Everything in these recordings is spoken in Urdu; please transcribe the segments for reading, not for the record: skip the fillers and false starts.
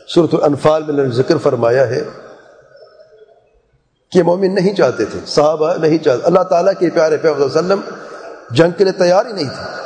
سورۃ الانفال میں نے ذکر فرمایا ہے کہ مومن نہیں چاہتے تھے، صحابہ نہیں چاہتے، اللہ تعالیٰ کے پیارے پیغمبر صلی اللہ علیہ وسلم جنگ کے لیے تیار ہی نہیں تھے۔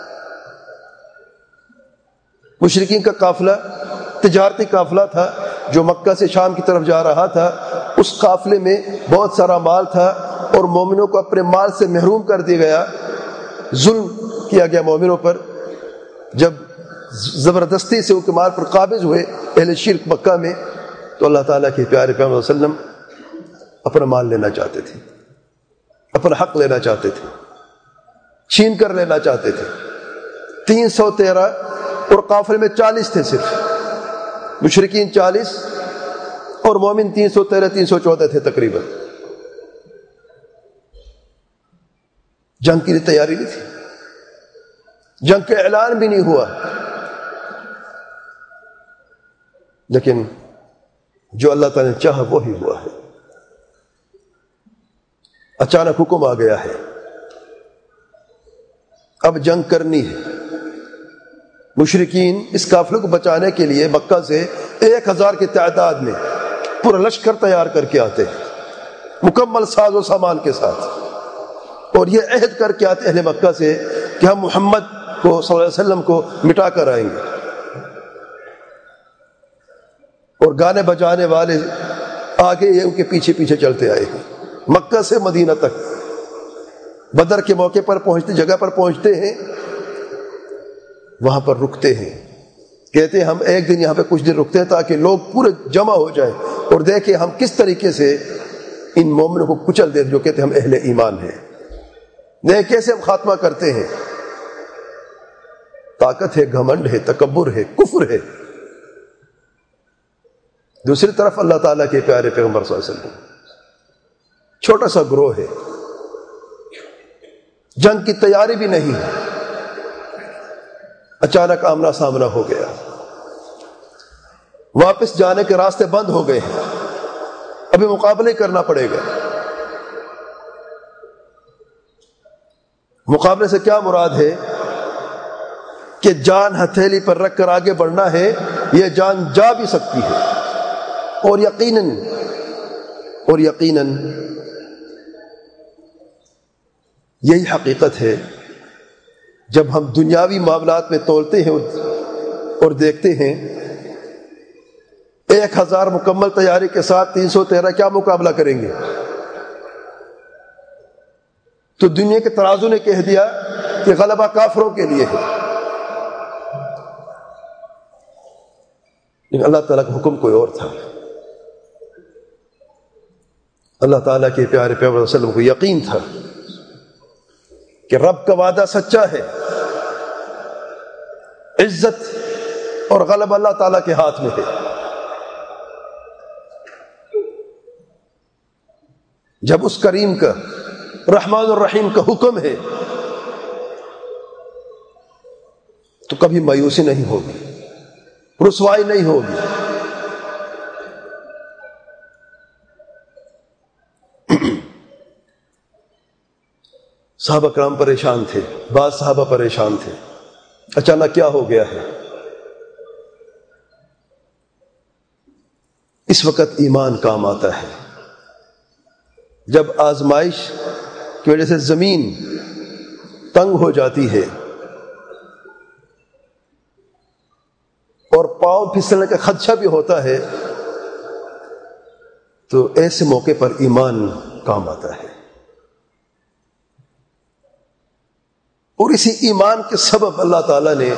مشرکین کا قافلہ تجارتی قافلہ تھا جو مکہ سے شام کی طرف جا رہا تھا، اس قافلے میں بہت سارا مال تھا اور مومنوں کو اپنے مال سے محروم کر دیا گیا، ظلم کیا گیا مومنوں پر۔ جب زبردستی سے ان کے مال پر قابض ہوئے اہل شرک مکہ میں، تو اللہ تعالیٰ کے پیارے پیغمبر صلی اللہ علیہ وسلم اپنا مال لینا چاہتے تھے، اپنا حق لینا چاہتے تھے، چھین کر لینا چاہتے تھے۔ 313 اور قافلے میں 40 تھے، صرف مشرکین 40 اور مومن 313 314 تھے تقریباً۔ جنگ کی تیاری نہیں تھی، جنگ کا اعلان بھی نہیں ہوا، لیکن جو اللہ تعالیٰ نے چاہا وہی ہوا ہے۔ اچانک حکم آ گیا ہے، اب جنگ کرنی ہے۔ مشرکین اس قافلے کو بچانے کے لیے مکہ سے 1000 کی تعداد میں پورا لشکر تیار کر کے آتے ہیں، مکمل ساز و سامان کے ساتھ، اور یہ عہد کر کے آتے اہل مکہ سے کہ ہم محمد کو صلی اللہ علیہ وسلم کو مٹا کر آئیں گے۔ اور گانے بجانے والے آگے یہ ان کے پیچھے پیچھے چلتے آئے ہیں، مکہ سے مدینہ تک۔ بدر کے موقع پر پہنچتے، جگہ پر پہنچتے ہیں، وہاں پر رکتے ہیں، کہتے ہیں ہم ایک دن یہاں پہ کچھ دن رکتے ہیں تاکہ لوگ پورے جمع ہو جائیں اور دیکھیں ہم کس طریقے سے ان مومنوں کو کچل دیں جو کہتے ہیں ہم اہل ایمان ہیں، دیکھ کیسے ہم خاتمہ کرتے ہیں۔ طاقت ہے، گھمنڈ ہے، تکبر ہے، کفر ہے۔ دوسری طرف اللہ تعالیٰ کے پیارے پیغمبر صلی اللہ علیہ وسلم چھوٹا سا گروہ ہے، جنگ کی تیاری بھی نہیں ہے، اچانک آمنا سامنا ہو گیا، واپس جانے کے راستے بند ہو گئے ہیں، ابھی مقابلے کرنا پڑے گا۔ مقابلے سے کیا مراد ہے کہ جان ہتھیلی پر رکھ کر آگے بڑھنا ہے، یہ جان جا بھی سکتی ہے، اور یقیناً یہی حقیقت ہے۔ جب ہم دنیاوی معاملات میں تولتے ہیں اور دیکھتے ہیں 1000 مکمل تیاری کے ساتھ 313 کیا مقابلہ کریں گے، تو دنیا کے ترازو نے کہہ دیا کہ غلبہ کافروں کے لیے ہے، لیکن اللہ تعالیٰ کا حکم کوئی اور تھا۔ اللہ تعالیٰ کے پیارے پیغمبر صلی اللہ علیہ وسلم کو یقین تھا کہ رب کا وعدہ سچا ہے، عزت اور غلبہ اللہ تعالیٰ کے ہاتھ میں ہے۔ جب اس کریم کا، رحمان الرحیم کا حکم ہے تو کبھی مایوسی نہیں ہوگی، رسوائی نہیں ہوگی۔ صحابہ کرام پریشان تھے، بعض صحابہ پریشان تھے، اچانک کیا ہو گیا ہے۔ اس وقت ایمان کام آتا ہے، جب آزمائش کی وجہ سے زمین تنگ ہو جاتی ہے اور پاؤں پھسلنے کا خدشہ بھی ہوتا ہے، تو ایسے موقع پر ایمان کام آتا ہے، اور اسی ایمان کے سبب اللہ تعالیٰ نے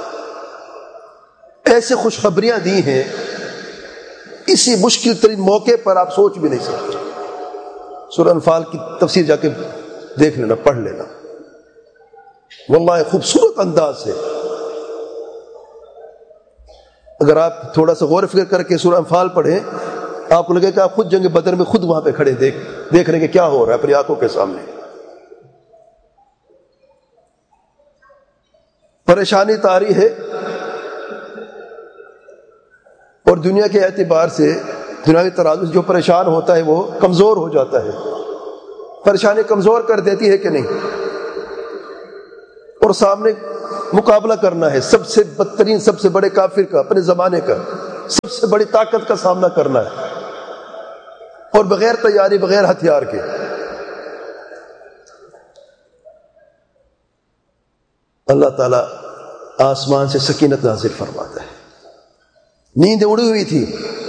ایسے خوشخبریاں دی ہیں، اسی مشکل ترین موقع پر آپ سوچ بھی نہیں سکتے۔ سورہ انفال کی تفسیر جا کے دیکھ لینا، پڑھ لینا، واللہ خوبصورت انداز سے۔ اگر آپ تھوڑا سا غور و فکر کر کے سورہ انفال پڑھیں، آپ کو لگے کہ آپ خود جنگ بدر میں خود وہاں پہ کھڑے دیکھ رہے ہیں کہ کیا ہو رہا ہے اپنی آنکھوں کے سامنے۔ پریشانی طاری ہے، اور دنیا کے اعتبار سے، دنیاوی ترازو سے جو پریشان ہوتا ہے وہ کمزور ہو جاتا ہے۔ پریشانی کمزور کر دیتی ہے کہ نہیں؟ اور سامنے مقابلہ کرنا ہے سب سے بدترین، سب سے بڑے کافر کا، اپنے زمانے کا، سب سے بڑی طاقت کا سامنا کرنا ہے، اور بغیر تیاری، بغیر ہتھیار کے۔ اللہ تعالیٰ آسمان سے سکینت نازل فرماتا ہے۔ نیند اڑی ہوئی تھی،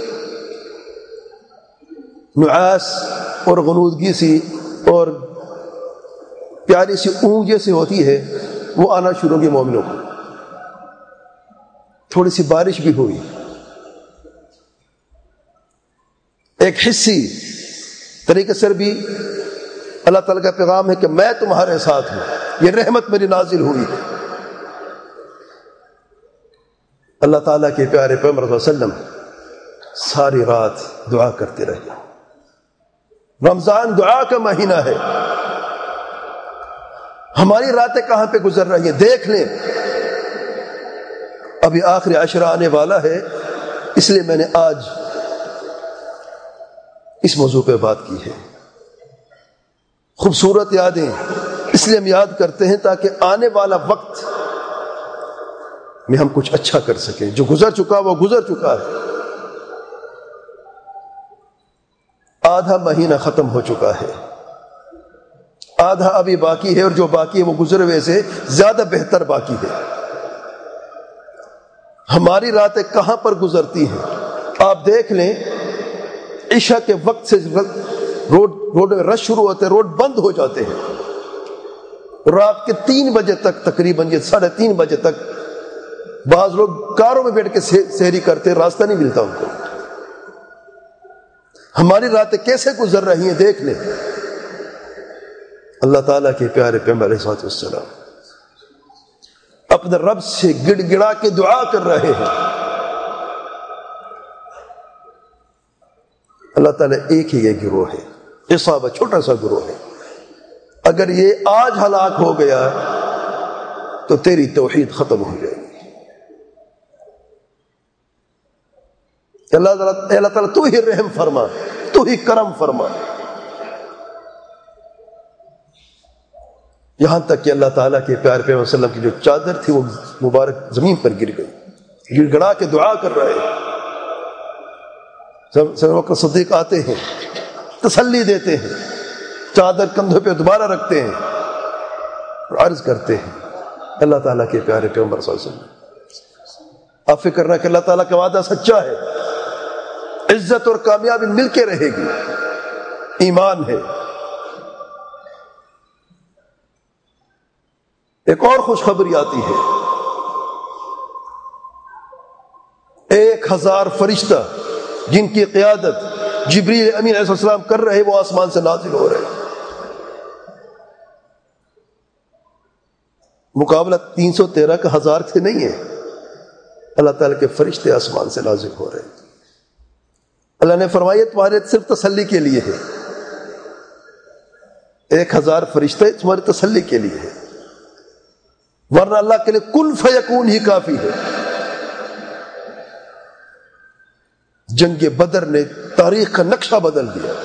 نعاس اور غنودگی سی اور پیاری سی اونگ جیسے ہوتی ہے وہ آنا شروع ہوگی مومنوں کو۔ تھوڑی سی بارش بھی ہوئی، ایک حصی طریقے سے بھی اللہ تعالیٰ کا پیغام ہے کہ میں تمہارے ساتھ ہوں، یہ رحمت میری نازل ہوئی ہے۔ اللہ تعالیٰ کے پیارے پیغمبر صلی اللہ علیہ وسلم ساری رات دعا کرتے رہے۔ رمضان دعا کا مہینہ ہے، ہماری راتیں کہاں پہ گزر رہی ہیں دیکھ لیں۔ ابھی آخری عشرہ آنے والا ہے، اس لیے میں نے آج اس موضوع پہ بات کی ہے۔ خوبصورت یادیں اس لیے ہم یاد کرتے ہیں تاکہ آنے والا وقت میں ہم کچھ اچھا کر سکیں۔ جو گزر چکا وہ گزر چکا ہے، آدھا مہینہ ختم ہو چکا ہے، آدھا ابھی باقی ہے، اور جو باقی ہے وہ گزرے ہوئے سے زیادہ بہتر باقی ہے۔ ہماری راتیں کہاں پر گزرتی ہیں آپ دیکھ لیں۔ عشاء کے وقت سے روڈ میں رش شروع ہوتے ہیں، روڈ بند ہو جاتے ہیں، رات کے 3 بجے تک، تقریباً یہ 3:30 بجے تک بعض لوگ کاروں میں بیٹھ کے سحری کرتے ہیں، راستہ نہیں ملتا ان کو۔ ہماری راتیں کیسے گزر رہی ہیں دیکھ لیں۔ اللہ تعالیٰ کے پیارے پیغمبر علیہ الصلوۃ والسلام اپنے رب سے گڑ گڑا کے دعا کر رہے ہیں۔ اللہ تعالیٰ ایک ہی یہ گروہ ہے، عصابہ، چھوٹا سا گروہ ہے، اگر یہ آج ہلاک ہو گیا تو تیری توحید ختم ہو جائے گی۔ اللہ تعالیٰ تو ہی رحم فرما، تو ہی کرم فرما۔ یہاں تک کہ اللہ تعالیٰ کے پیارے پیغمبر صلی اللہ علیہ وسلم کی جو چادر تھی وہ مبارک زمین پر گر گئی، گڑ گڑا کے دعا کر رہے ہیں۔ بکر صدیق آتے ہیں، تسلی دیتے ہیں، چادر کندھوں پہ دوبارہ رکھتے ہیں اور عرض کرتے ہیں اللہ تعالیٰ کے پیارے پیغمبر صلی اللہ علیہ وسلم، آپ فکر نہ کہ اللہ تعالیٰ کا وعدہ سچا ہے، عزت اور کامیابی مل کے رہے گی، ایمان ہے۔ ایک اور خوشخبری آتی ہے، 1000 فرشتہ جن کی قیادت جبریل امین علیہ السلام کر رہے وہ آسمان سے نازل ہو رہے، مقابلہ 313 کا 1000 سے نہیں ہے، اللہ تعالیٰ کے فرشتے آسمان سے نازل ہو رہے۔ اللہ نے فرمایا تمہارے صرف تسلی کے لیے ہے، 1000 فرشتے تمہاری تسلی کے لیے ہے، ورنہ اللہ کے لیے کن فیکون ہی کافی ہے۔ جنگ بدر نے تاریخ کا نقشہ بدل دیا،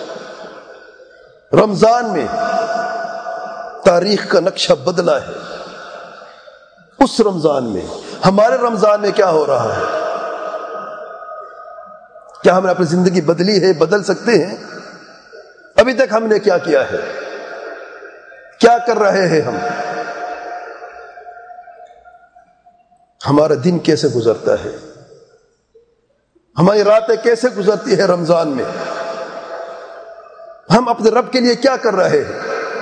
رمضان میں تاریخ کا نقشہ بدلا ہے۔ اس رمضان میں، ہمارے رمضان میں کیا ہو رہا ہے؟ کیا ہم نے اپنی زندگی بدلی ہے، بدل سکتے ہیں؟ ابھی تک ہم نے کیا کیا ہے؟ کیا کر رہے ہیں ہم؟ ہمارا دن کیسے گزرتا ہے؟ ہماری راتیں کیسے گزرتی ہے رمضان میں؟ ہم اپنے رب کے لیے کیا کر رہے ہیں؟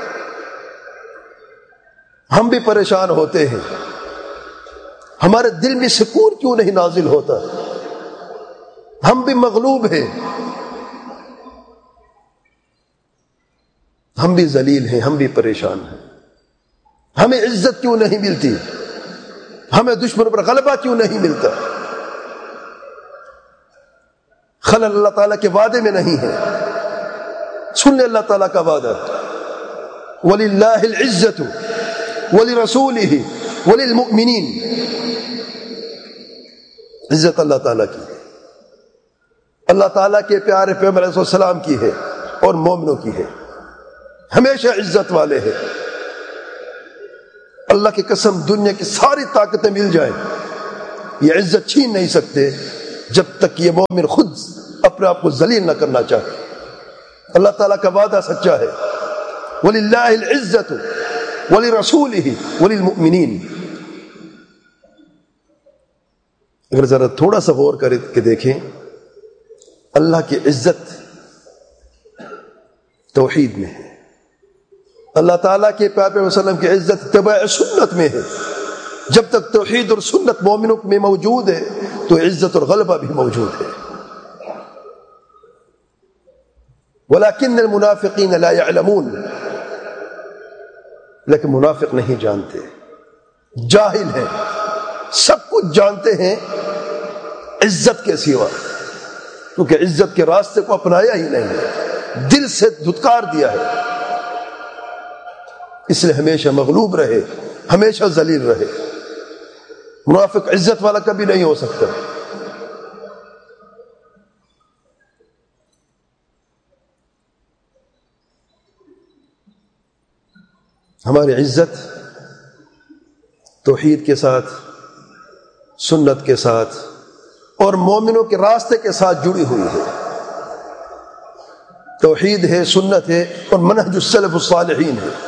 ہم بھی پریشان ہوتے ہیں، ہمارے دل میں سکون کیوں نہیں نازل ہوتا؟ ہم بھی مغلوب ہیں، ہم بھی ذلیل ہیں، ہم بھی پریشان ہیں، ہمیں عزت کیوں نہیں ملتی؟ ہمیں دشمن پر غلبہ کیوں نہیں ملتا؟ خلل اللہ تعالیٰ کے وعدے میں نہیں ہے۔ سن لے اللہ تعالیٰ کا وعدہ، وَلِلَّهِ الْعِزَّةُ وَلِرَسُولِهِ وَلِلْمُؤْمِنِينَ، عزت اللہ تعالیٰ کی، اللہ تعالیٰ کے پیارے پیغمبر علیہ السلام کی ہے اور مومنوں کی ہے، ہمیشہ عزت والے ہیں۔ اللہ کی قسم، دنیا کی ساری طاقتیں مل جائیں یہ عزت چھین نہیں سکتے جب تک یہ مومن خود اپنے آپ کو ذلیل نہ کرنا چاہے۔ اللہ تعالیٰ کا وعدہ سچا ہے، وَلِلَّهِ الْعِزَّةُ وَلِرَسُولِهِ وَلِلْمُؤْمِنِينَ۔ اگر ذرا تھوڑا سا غور کر کے دیکھیں، اللہ کی عزت توحید میں ہے، اللہ تعالیٰ کے پیغمبر صلی اللہ علیہ وسلم کی عزت اتباع سنت میں ہے۔ جب تک توحید اور سنت مومنوں میں موجود ہے تو عزت اور غلبہ بھی موجود ہے۔ وَلَكِنَّ الْمُنَافِقِينَ لَا يَعْلَمُونَ، لیکن منافق نہیں جانتے، جاہل ہیں، سب کچھ جانتے ہیں عزت کے سوا، کیونکہ عزت کے راستے کو اپنایا ہی نہیں، دل سے دھتکار دیا ہے، اس لیے ہمیشہ مغلوب رہے، ہمیشہ ذلیل رہے۔ منافق عزت والا کبھی نہیں ہو سکتا۔ ہماری عزت توحید کے ساتھ، سنت کے ساتھ اور مومنوں کے راستے کے ساتھ جڑی ہوئی ہے۔ توحید ہے، سنت ہے اور منہج السلف الصالحین ہے۔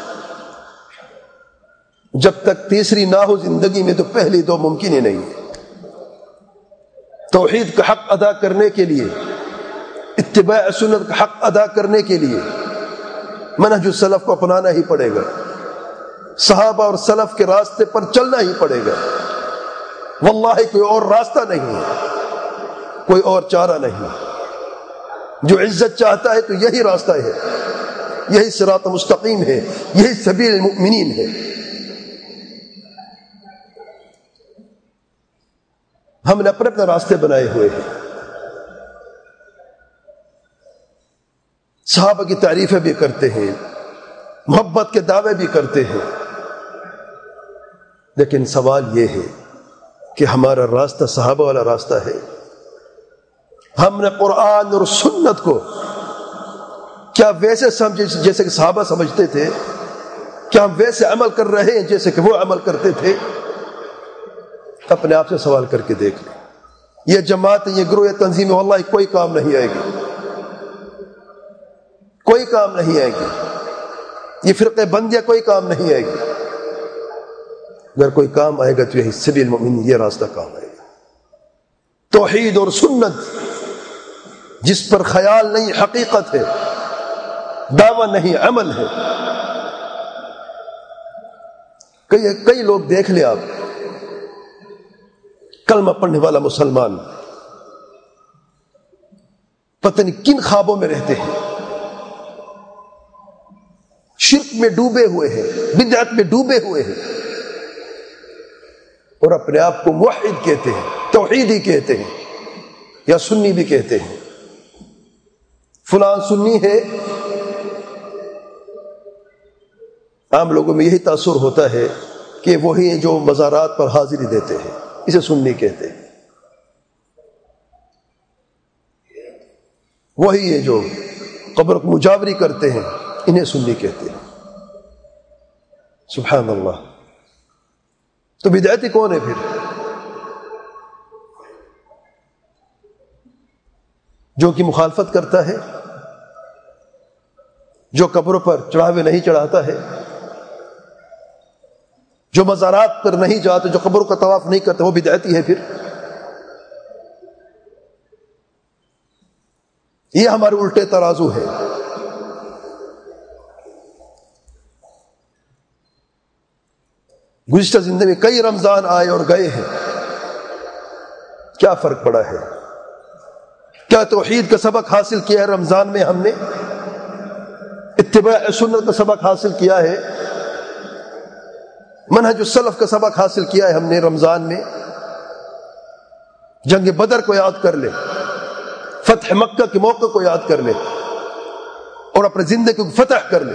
جب تک تیسری نہ ہو زندگی میں تو پہلی دو ممکن ہی نہیں ہے۔ توحید کا حق ادا کرنے کے لیے، اتباع سنت کا حق ادا کرنے کے لیے منہج السلف کو اپنانا ہی پڑے گا، صحابہ اور سلف کے راستے پر چلنا ہی پڑے گا۔ واللہ کوئی اور راستہ نہیں ہے، کوئی اور چارہ نہیں۔ جو عزت چاہتا ہے تو یہی راستہ ہے، یہی صراط مستقیم ہے، یہی سبیل المؤمنین ہے۔ ہم نے اپنے اپنے راستے بنائے ہوئے ہیں، صحابہ کی تعریفیں بھی کرتے ہیں، محبت کے دعوے بھی کرتے ہیں، لیکن سوال یہ ہے کہ ہمارا راستہ صحابہ والا راستہ ہے؟ ہم نے قرآن اور سنت کو کیا ویسے سمجھے جیسے کہ صحابہ سمجھتے تھے؟ کیا ہم ویسے عمل کر رہے ہیں جیسے کہ وہ عمل کرتے تھے؟ اپنے آپ سے سوال کر کے دیکھ لیں۔ یہ جماعت، یہ گروہ، یہ تنظیم واللہ کوئی کام نہیں آئے گی، کوئی کام نہیں آئے گی۔ یہ فرقے بندیاں کوئی کام نہیں آئے گی۔ اگر کوئی کام آئے گا تو یہی سبیل المؤمنین، یہ راستہ کام آئے گا۔ توحید اور سنت جس پر خیال نہیں، حقیقت ہے، دعویٰ نہیں، عمل ہے۔ کئی لوگ دیکھ لیں آپ، کلمہ پڑھنے والا مسلمان پتہ نہیں کن خوابوں میں رہتے ہیں، شرک میں ڈوبے ہوئے ہیں، بدعت میں ڈوبے ہوئے ہیں، اور اپنے آپ کو موحد کہتے ہیں، توحیدی کہتے ہیں، یا سنی بھی کہتے ہیں۔ فلان سنی ہے، عام لوگوں میں یہی تاثر ہوتا ہے کہ وہی ہیں جو مزارات پر حاضری دیتے ہیں، اسے سنی کہتے ہیں۔ وہی ہے جو قبر کو مجاوری کرتے ہیں، انہیں سنی کہتے ہیں۔ سبحان اللہ۔ تو بدعتی کون ہے پھر؟ جو کہ مخالفت کرتا ہے، جو قبروں پر چڑھاوے نہیں چڑھاتا ہے، جو مزارات پر نہیں جاتے، جو قبروں کا طواف نہیں کرتے، وہ بدعتی ہے پھر؟ یہ ہمارے الٹے ترازو ہے۔ گزشتہ زندگی میں کئی رمضان آئے اور گئے ہیں، کیا فرق پڑا ہے؟ کیا توحید کا سبق حاصل کیا ہے رمضان میں؟ ہم نے اتباع سنت کا سبق حاصل کیا ہے، منہج السلف کا سبق حاصل کیا ہے ہم نے رمضان میں؟ جنگ بدر کو یاد کر لے، فتح مکہ کے موقع کو یاد کر لے، اور اپنے زندگی کو فتح کر لے۔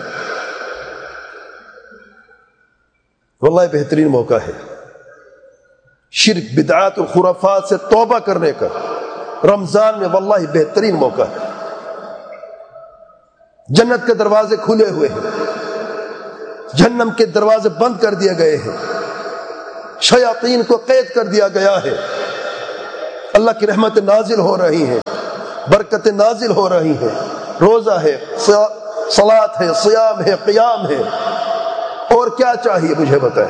واللہ بہترین موقع ہے شرک، بدعات اور خرافات سے توبہ کرنے کا۔ رمضان میں واللہ بہترین موقع ہے، جنت کے دروازے کھلے ہوئے ہیں، جہنم کے دروازے بند کر دیے گئے ہیں، شیاطین کو قید کر دیا گیا ہے، اللہ کی رحمت نازل ہو رہی ہیں، برکتیں نازل ہو رہی ہیں، روزہ ہے، صلاۃ ہے، صیام ہے، قیام ہے، اور کیا چاہیے مجھے بتائیں؟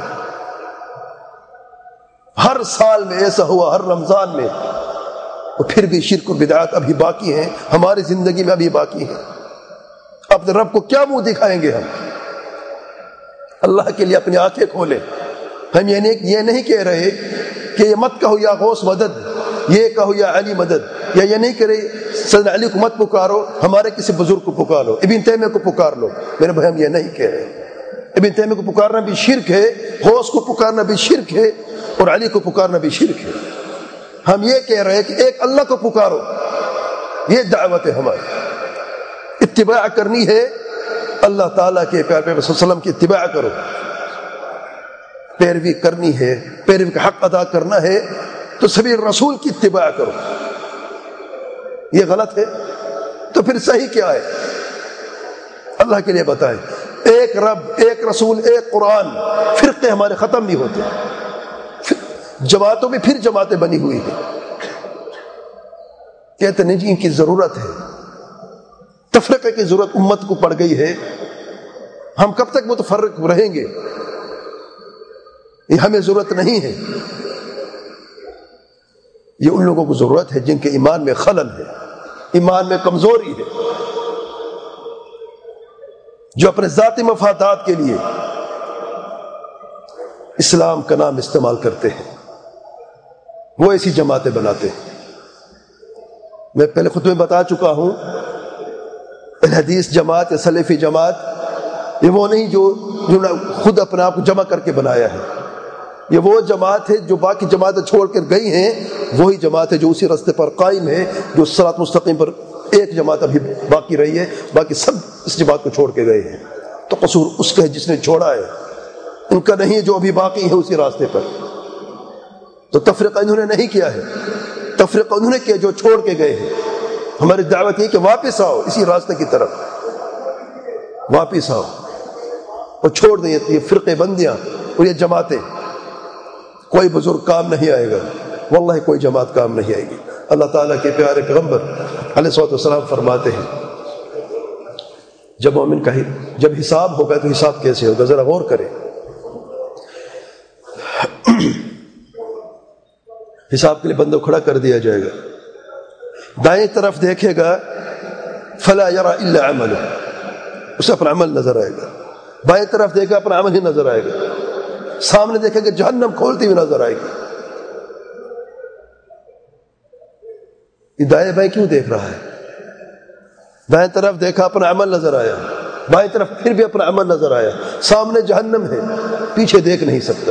ہر سال میں ایسا ہوا، ہر رمضان میں، اور پھر بھی شرک و بدعات ابھی باقی ہیں، ہماری زندگی میں ابھی باقی ہیں۔ اپنے رب کو کیا منہ دکھائیں گے ہم؟ اللہ کے لیے اپنی آنکھیں کھولیں۔ ہم یہ نہیں کہہ رہے کہ یہ مت کہو یا غوث مدد، یہ کہو یا علی مدد، یا یہ نہیں کہہ رہے سیدنا علی کو مت پکارو، ہمارے کسی بزرگ کو پکارو، ابن تیمیہ کو پکار لو۔ میرے بھائی ہم یہ نہیں کہہ رہے۔ ابن تیمیہ کو پکارنا بھی شرک ہے، غوث کو پکارنا بھی شرک ہے، اور علی کو پکارنا بھی شرک ہے۔ ہم یہ کہہ رہے ہیں کہ ایک اللہ کو پکارو، یہ دعوت ہے ہماری۔ اتباع کرنی ہے اللہ تعالیٰ کے پیارے پیغمبر صلی اللہ علیہ وسلم کی اتباع کرو، پیروی کرنی ہے، پیروی کا حق ادا کرنا ہے تو سبیل رسول کی اتباع کرو۔ یہ غلط ہے تو پھر صحیح کیا ہے؟ اللہ کے لیے بتائیں۔ ایک رب، ایک رسول، ایک قرآن، فرقے ہمارے ختم نہیں ہوتے، جماعتوں میں پھر جماعتیں بنی ہوئی ہیں۔ کہتے نہیں جی ان کی ضرورت ہے، تفرقے کی ضرورت امت کو پڑ گئی ہے، ہم کب تک متفرق رہیں گے؟ یہ ہمیں ضرورت نہیں ہے، یہ ان لوگوں کو ضرورت ہے جن کے ایمان میں خلل ہے، ایمان میں کمزوری ہے، جو اپنے ذاتی مفادات کے لیے اسلام کا نام استعمال کرتے ہیں، وہ ایسی جماعتیں بناتے ہیں۔ میں پہلے خطبے میں بتا چکا ہوں، الحدیث جماعت یا سلفی جماعت یہ وہ نہیں جو خود اپنے آپ کو جمع کر کے بنایا ہے، یہ وہ جماعت ہے جو باقی جماعتیں چھوڑ کر گئی ہیں، وہی جماعت ہے جو اسی راستے پر قائم ہے، جو صراط مستقیم پر ایک جماعت ابھی باقی رہی ہے، باقی سب اس جماعت کو چھوڑ کے گئے ہیں۔ تو قصور اس کا ہے جس نے چھوڑا ہے، ان کا نہیں جو ابھی باقی ہے اسی راستے پر۔ تو تفریقہ انہوں نے نہیں کیا ہے، تفریقہ انہوں نے کیا جو چھوڑ کے گئے ہیں۔ ہماری دعوت یہ کہ واپس آؤ اسی راستے کی طرف، واپس آؤ اور چھوڑ دیں یہ فرقے بندیاں اور یہ جماعتیں۔ کوئی بزرگ کام نہیں آئے گا، واللہ کوئی جماعت کام نہیں آئے گی۔ اللہ تعالیٰ کے پیارے پیغمبر علیہ الصلوۃ والسلام فرماتے ہیں جب مومن کا جب حساب ہوگا تو حساب کیسے ہوگا؟ ذرا غور کریں۔ حساب کے لیے بندہ کھڑا کر دیا جائے گا، دائیں طرف دیکھے گا فلا یرا الا عملہ، اسے اپنا عمل نظر آئے گا، بائیں طرف دیکھے اپنا عمل ہی نظر آئے گا، سامنے دیکھے گا جہنم کھولتی ہوئی نظر آئے گی۔ یہ دائیں بائیں کیوں دیکھ رہا ہے؟ دائیں طرف دیکھا اپنا عمل نظر آیا، بائیں طرف پھر بھی اپنا عمل نظر آیا، سامنے جہنم ہے، پیچھے دیکھ نہیں سکتا۔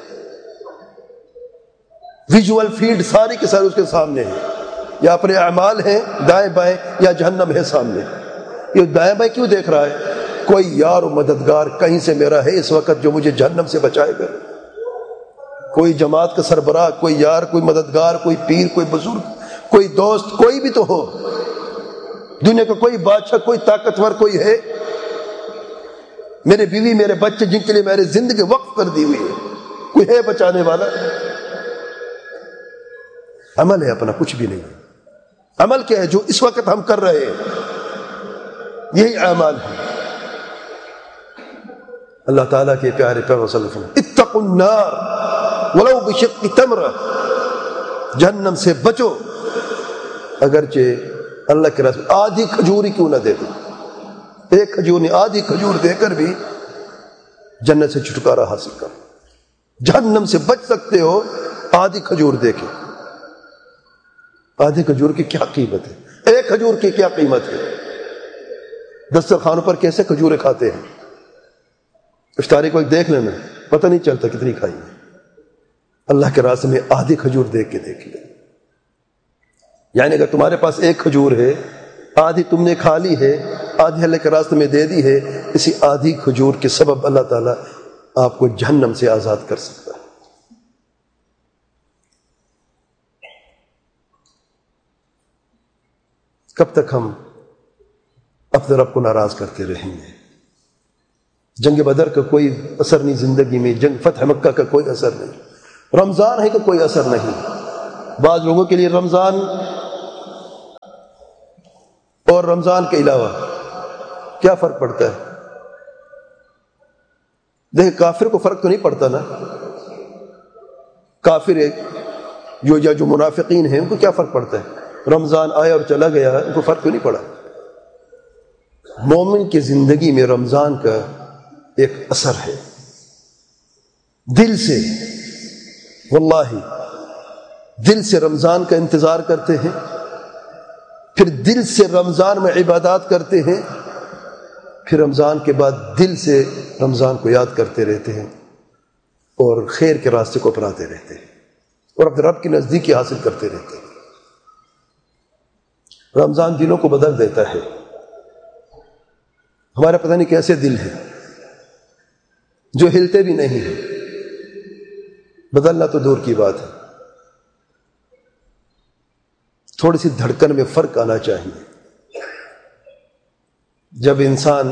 ویژول فیلڈ ساری کے سارے اس کے سامنے ہے، یا اپنے اعمال ہیں دائیں بائیں یا جہنم ہے سامنے۔ یہ دائیں بائیں کیوں دیکھ رہا ہے؟ کوئی یار و مددگار کہیں سے میرا ہے اس وقت جو مجھے جہنم سے بچائے گا، کوئی جماعت کا سربراہ، کوئی یار، کوئی مددگار، کوئی پیر، کوئی بزرگ، کوئی دوست، کوئی بھی تو ہو، دنیا کا کوئی بادشاہ، کوئی طاقتور کوئی ہے؟ میرے بیوی، میرے بچے جن کے لیے میری زندگی وقف کر دی ہوئی ہے، کوئی ہے بچانے والا؟ عمل ہے اپنا، کچھ بھی نہیں۔ عمل کیا ہے؟ جو اس وقت ہم کر رہے ہیں یہی اعمال ہے۔ اللہ تعالیٰ کے پیارے پیغمبر صلی اللہ علیہ وسلم اتقوا النار ولو بشق تمرہ، جہنم سے بچو اگرچہ اللہ کے رسول آدھی کھجور ہی کیوں نہ دے دو، ایک کھجور نہیں آدھی کھجور دے کر بھی جنت سے چھٹکارا حاصل کرو۔ جہنم سے بچ سکتے ہو آدھی کھجور دے کے۔ آدھی کھجور کی کیا قیمت ہے؟ ایک کھجور کی کیا قیمت ہے؟ دسترخوانوں پر کیسے کھجوریں کھاتے ہیں، افطاری کو دیکھ لینا، پتہ نہیں چلتا کتنی کھائی ہے۔ اللہ کے راستے میں آدھی کھجور دیکھ کے دیکھ لیں، یعنی اگر تمہارے پاس ایک کھجور ہے، آدھی تم نے کھا لی ہے، آدھی اللہ کے راستے میں دے دی ہے، اسی آدھی کھجور کے سبب اللہ تعالیٰ آپ کو جہنم سے آزاد کر سکتا ہے۔ کب تک ہم اپنے رب کو ناراض کرتے رہیں گے؟ جنگ بدر کا کوئی اثر نہیں زندگی میں، جنگ فتح مکہ کا کوئی اثر نہیں، رمضان ہے کہ کوئی اثر نہیں، بعض لوگوں کے لیے رمضان اور رمضان کے علاوہ کیا فرق پڑتا ہے؟ دیکھیں کافر کو فرق تو نہیں پڑتا نا، کافر جو منافقین ہیں ان کو کیا فرق پڑتا ہے؟ رمضان آیا اور چلا گیا، ان کو فرق تو نہیں پڑا۔ مومن کی زندگی میں رمضان کا ایک اثر ہے، دل سے، واللہ دل سے رمضان کا انتظار کرتے ہیں، پھر دل سے رمضان میں عبادات کرتے ہیں، پھر رمضان کے بعد دل سے رمضان کو یاد کرتے رہتے ہیں اور خیر کے راستے کو اپناتے رہتے ہیں اور اپنے رب کی نزدیکی حاصل کرتے رہتے ہیں۔ رمضان دلوں کو بدل دیتا ہے۔ ہمارے پتہ نہیں کیسے دل ہیں جو ہلتے بھی نہیں ہیں، بدلنا تو دور کی بات ہے، تھوڑی سی دھڑکن میں فرق آنا چاہیے۔ جب انسان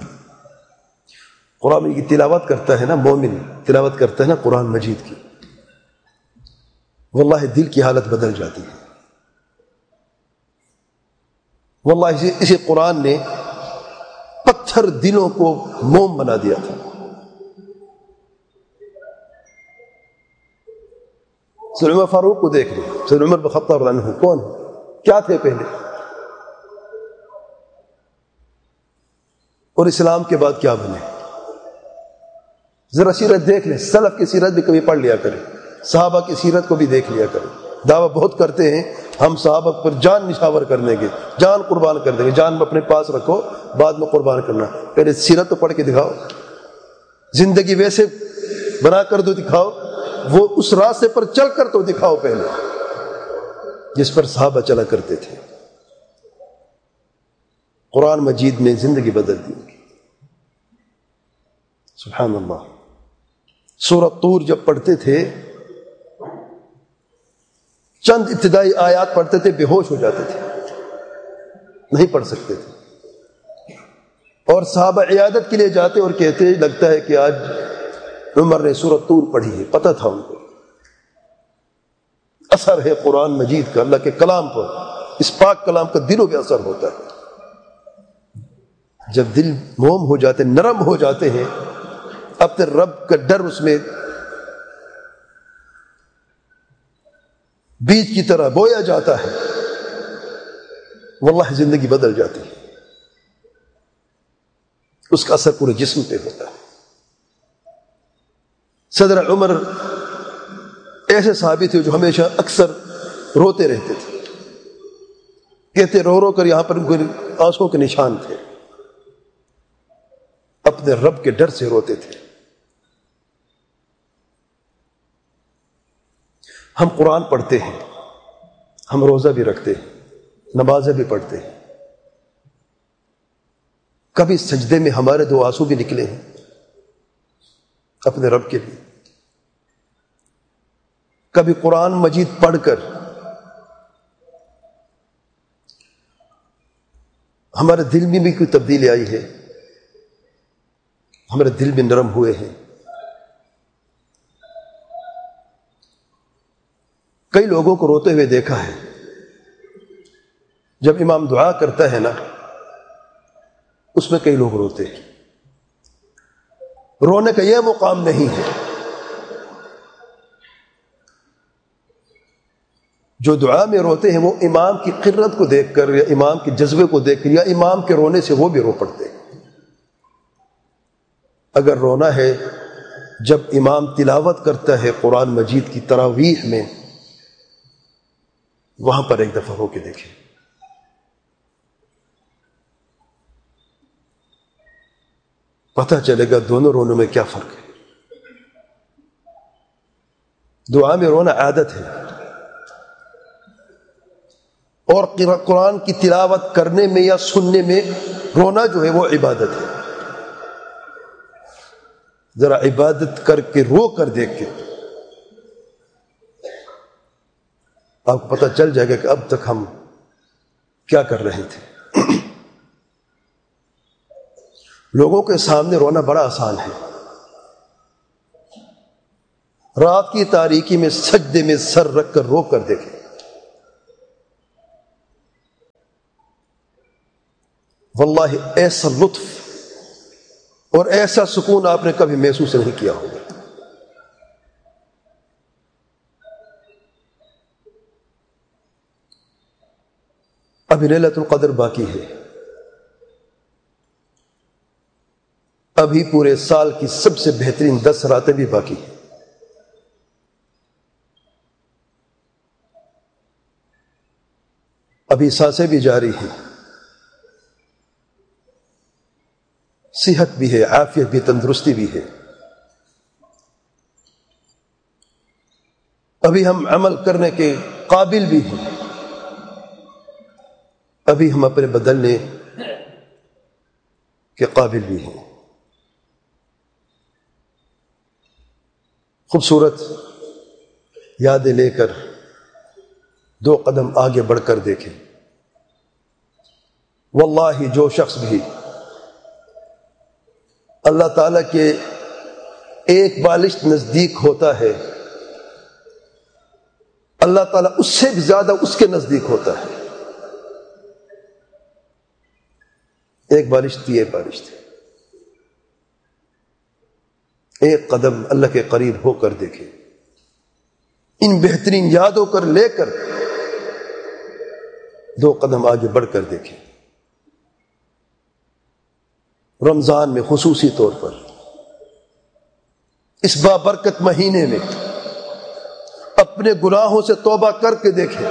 قرآن کی تلاوت کرتا ہے نا، مومن تلاوت کرتا ہے نا قرآن مجید کی، واللہ دل کی حالت بدل جاتی ہے۔ واللہ اسی قرآن نے پتھر دلوں کو موم بنا دیا تھا۔ سیدنا عمر فاروق کو دیکھ لیں، سیدنا عمر بن خطاب رضی اللہ عنہ کون کیا تھے پہلے، اور اسلام کے بعد کیا بنے؟ ذرا سیرت دیکھ لیں، سلف کی سیرت بھی کبھی پڑھ لیا کریں، صحابہ کی سیرت کو بھی دیکھ لیا کریں۔ دعویٰ بہت کرتے ہیں ہم صحابہ پر جان نشاور کر دیں گے، جان قربان کر دیں گے، جان میں اپنے پاس رکھو بعد میں قربان کرنا، پہلے سیرت تو پڑھ کے دکھاؤ، زندگی ویسے بنا کر تو دکھاؤ، وہ اس راستے پر چل کر تو دکھاؤ پہلے جس پر صحابہ چلا کرتے تھے۔ قرآن مجید نے زندگی بدل دی، سبحان اللہ۔ سورہ طور جب پڑھتے تھے، چند ابتدائی آیات پڑھتے تھے، بے ہوش ہو جاتے تھے، نہیں پڑھ سکتے تھے، اور صحابہ عیادت کے لیے جاتے اور کہتے لگتا ہے کہ آج عمر نے سورہ طور پڑھی ہے، پتہ تھا ان کو۔ اثر ہے قرآن مجید کا، اللہ کے کلام پر، اس پاک کلام کا دلوں پہ اثر ہوتا ہے۔ جب دل موم ہو جاتے، نرم ہو جاتے ہیں، اپنے رب کا ڈر اس میں بیج کی طرح بویا جاتا ہے، واللہ زندگی بدل جاتی ہے، اس کا اثر پورے جسم پہ ہوتا ہے۔ صدر عمر ایسے صحابی تھے جو ہمیشہ اکثر روتے رہتے تھے، کہتے رو رو کر یہاں پر آنسوں کے نشان تھے، اپنے رب کے ڈر سے روتے تھے۔ ہم قرآن پڑھتے ہیں، ہم روزہ بھی رکھتے ہیں، نمازیں بھی پڑھتے ہیں، کبھی سجدے میں ہمارے دو آنسو بھی نکلے ہیں اپنے رب کے لیے؟ کبھی قرآن مجید پڑھ کر ہمارے دل میں بھی کوئی تبدیلی آئی ہے؟ ہمارے دل بھی نرم ہوئے ہیں؟ کئی لوگوں کو روتے ہوئے دیکھا ہے، جب امام دعا کرتا ہے نا اس میں کئی لوگ روتے ہیں۔ رونے کا یہ مقام نہیں ہے، جو دعا میں روتے ہیں وہ امام کی قرت کو دیکھ کر یا امام کے جذبے کو دیکھ کر یا امام کے رونے سے وہ بھی رو پڑتے ہیں۔ اگر رونا ہے جب امام تلاوت کرتا ہے قرآن مجید کی تراویح میں، وہاں پر ایک دفعہ ہو کے دیکھیں، پتہ چلے گا دونوں رونوں میں کیا فرق ہے۔ دعا میں رونا عادت ہے، اور قرآن کی تلاوت کرنے میں یا سننے میں رونا جو ہے وہ عبادت ہے۔ ذرا عبادت کر کے رو کر دیکھ کے آپ کو پتہ چل جائے گا کہ اب تک ہم کیا کر رہے تھے۔ لوگوں کے سامنے رونا بڑا آسان ہے، رات کی تاریکی میں سجدے میں سر رکھ کر رو کر دیکھیں، واللہ ایسا لطف اور ایسا سکون آپ نے کبھی محسوس نہیں کیا ہوگا۔ ابھی لیلۃ القدر باقی ہے، ابھی پورے سال کی سب سے بہترین 10 راتیں بھی باقی ہیں۔ ابھی سانسیں بھی جاری ہیں، صحت بھی ہے، عافیت بھی، تندرستی بھی ہے۔ ابھی ہم عمل کرنے کے قابل بھی ہیں، ابھی ہم اپنے بدلنے کے قابل بھی ہیں۔ خوبصورت یادیں لے کر 2 قدم آگے بڑھ کر دیکھیں۔ واللہ جو شخص بھی اللہ تعالیٰ کے ایک بالشت نزدیک ہوتا ہے، اللہ تعالیٰ اس سے بھی زیادہ اس کے نزدیک ہوتا ہے۔ ایک بالشت تھی، ایک بالشت تھی، ایک قدم اللہ کے قریب ہو کر دیکھیں، ان بہترین یادوں کر لے کر 2 قدم آگے بڑھ کر دیکھیں۔ رمضان میں خصوصی طور پر اس بابرکت مہینے میں اپنے گناہوں سے توبہ کر کے دیکھیں۔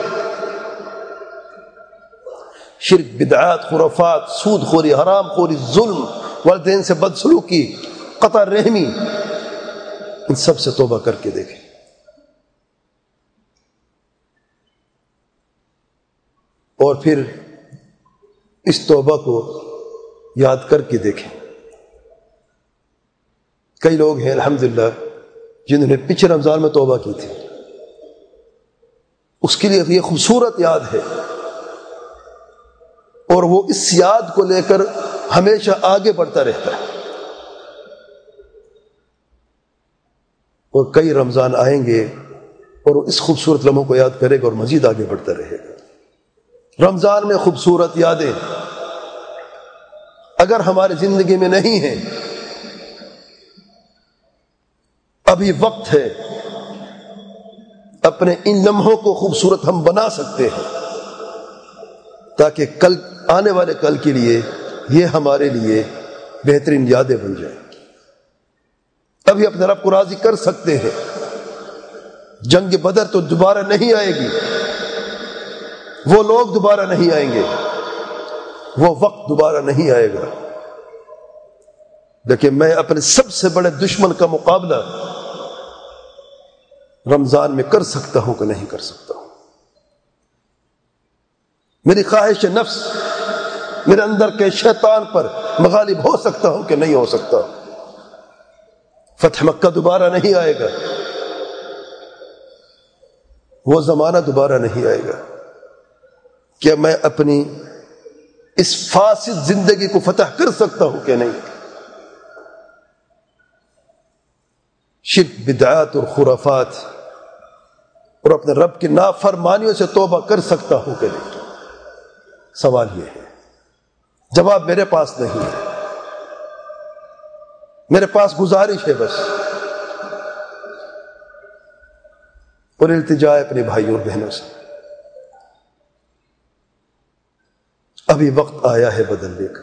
شرک، بدعات، خرافات، سود خوری، حرام خوری، ظلم، والدین سے بدسلوکی، قطع رحمی، ان سب سے توبہ کر کے دیکھیں۔ اور پھر اس توبہ کو یاد کر کے دیکھیں۔ کئی لوگ ہیں الحمدللہ جنہوں نے پچھلے رمضان میں توبہ کی تھی، اس کے لیے یہ خوبصورت یاد ہے، اور وہ اس یاد کو لے کر ہمیشہ آگے بڑھتا رہتا ہے۔ اور کئی رمضان آئیں گے اور وہ اس خوبصورت لمحوں کو یاد کرے گا اور مزید آگے بڑھتا رہے گا۔ رمضان میں خوبصورت یادیں اگر ہماری زندگی میں نہیں ہیں، ابھی وقت ہے، اپنے ان لمحوں کو خوبصورت ہم بنا سکتے ہیں، تاکہ کل آنے والے کل کے لیے یہ ہمارے لیے بہترین یادیں بن جائیں۔ ابھی اپنے رب کو راضی کر سکتے ہیں۔ جنگ بدر تو دوبارہ نہیں آئے گی، وہ لوگ دوبارہ نہیں آئیں گے، وہ وقت دوبارہ نہیں آئے گا، لیکن میں اپنے سب سے بڑے دشمن کا مقابلہ رمضان میں کر سکتا ہوں کہ نہیں کر سکتا ہوں۔ میری خواہش نفس، میرے اندر کے شیطان پر مغالب ہو سکتا ہوں کہ نہیں ہو سکتا۔ فتح مکہ دوبارہ نہیں آئے گا، وہ زمانہ دوبارہ نہیں آئے گا۔ کیا میں اپنی اس فاسد زندگی کو فتح کر سکتا ہوں کہ نہیں؟ شرک، بدعات اور خرافات اور اپنے رب کی نافرمانیوں سے توبہ کر سکتا ہوں کہ نہیں؟ سوال یہ ہے، جواب میرے پاس نہیں ہے۔ میرے پاس گزارش ہے بس، اور التجا ہے اپنے بھائیوں اور بہنوں سے، ابھی وقت آیا ہے بدلنے کا،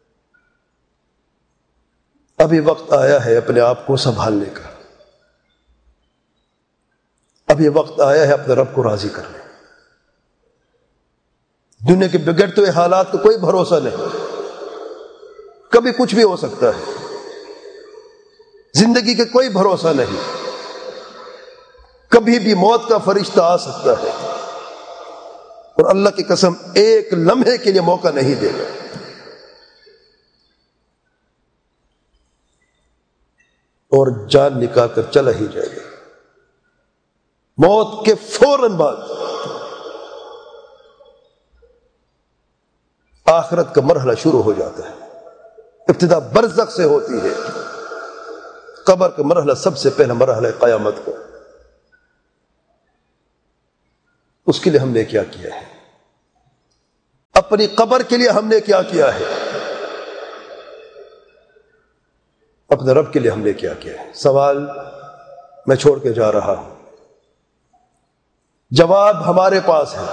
ابھی وقت آیا ہے اپنے آپ کو سنبھالنے کا، ابھی وقت آیا ہے اپنے رب کو راضی کرنے۔ دنیا کے بگڑتے ہوئے حالات کا کوئی بھروسہ نہیں، کبھی کچھ بھی ہو سکتا ہے۔ زندگی کے کوئی بھروسہ نہیں، کبھی بھی موت کا فرشتہ آ سکتا ہے، اور اللہ کی قسم ایک لمحے کے لیے موقع نہیں دے گا۔ اور جان نکال کر چلا ہی جائے گا۔ موت کے فوراً بعد آخرت کا مرحلہ شروع ہو جاتا ہے۔ ابتدا برزخ سے ہوتی ہے، قبر کا مرحلہ سب سے پہلا مرحلہ ہے قیامت کا۔ اس کے لیے ہم نے کیا کیا ہے؟ اپنی قبر کے لیے ہم نے کیا کیا ہے، اپنے رب کے لیے ہم نے کیا کیا ہے؟ سوال میں چھوڑ کے جا رہا ہوں، جواب ہمارے پاس ہے،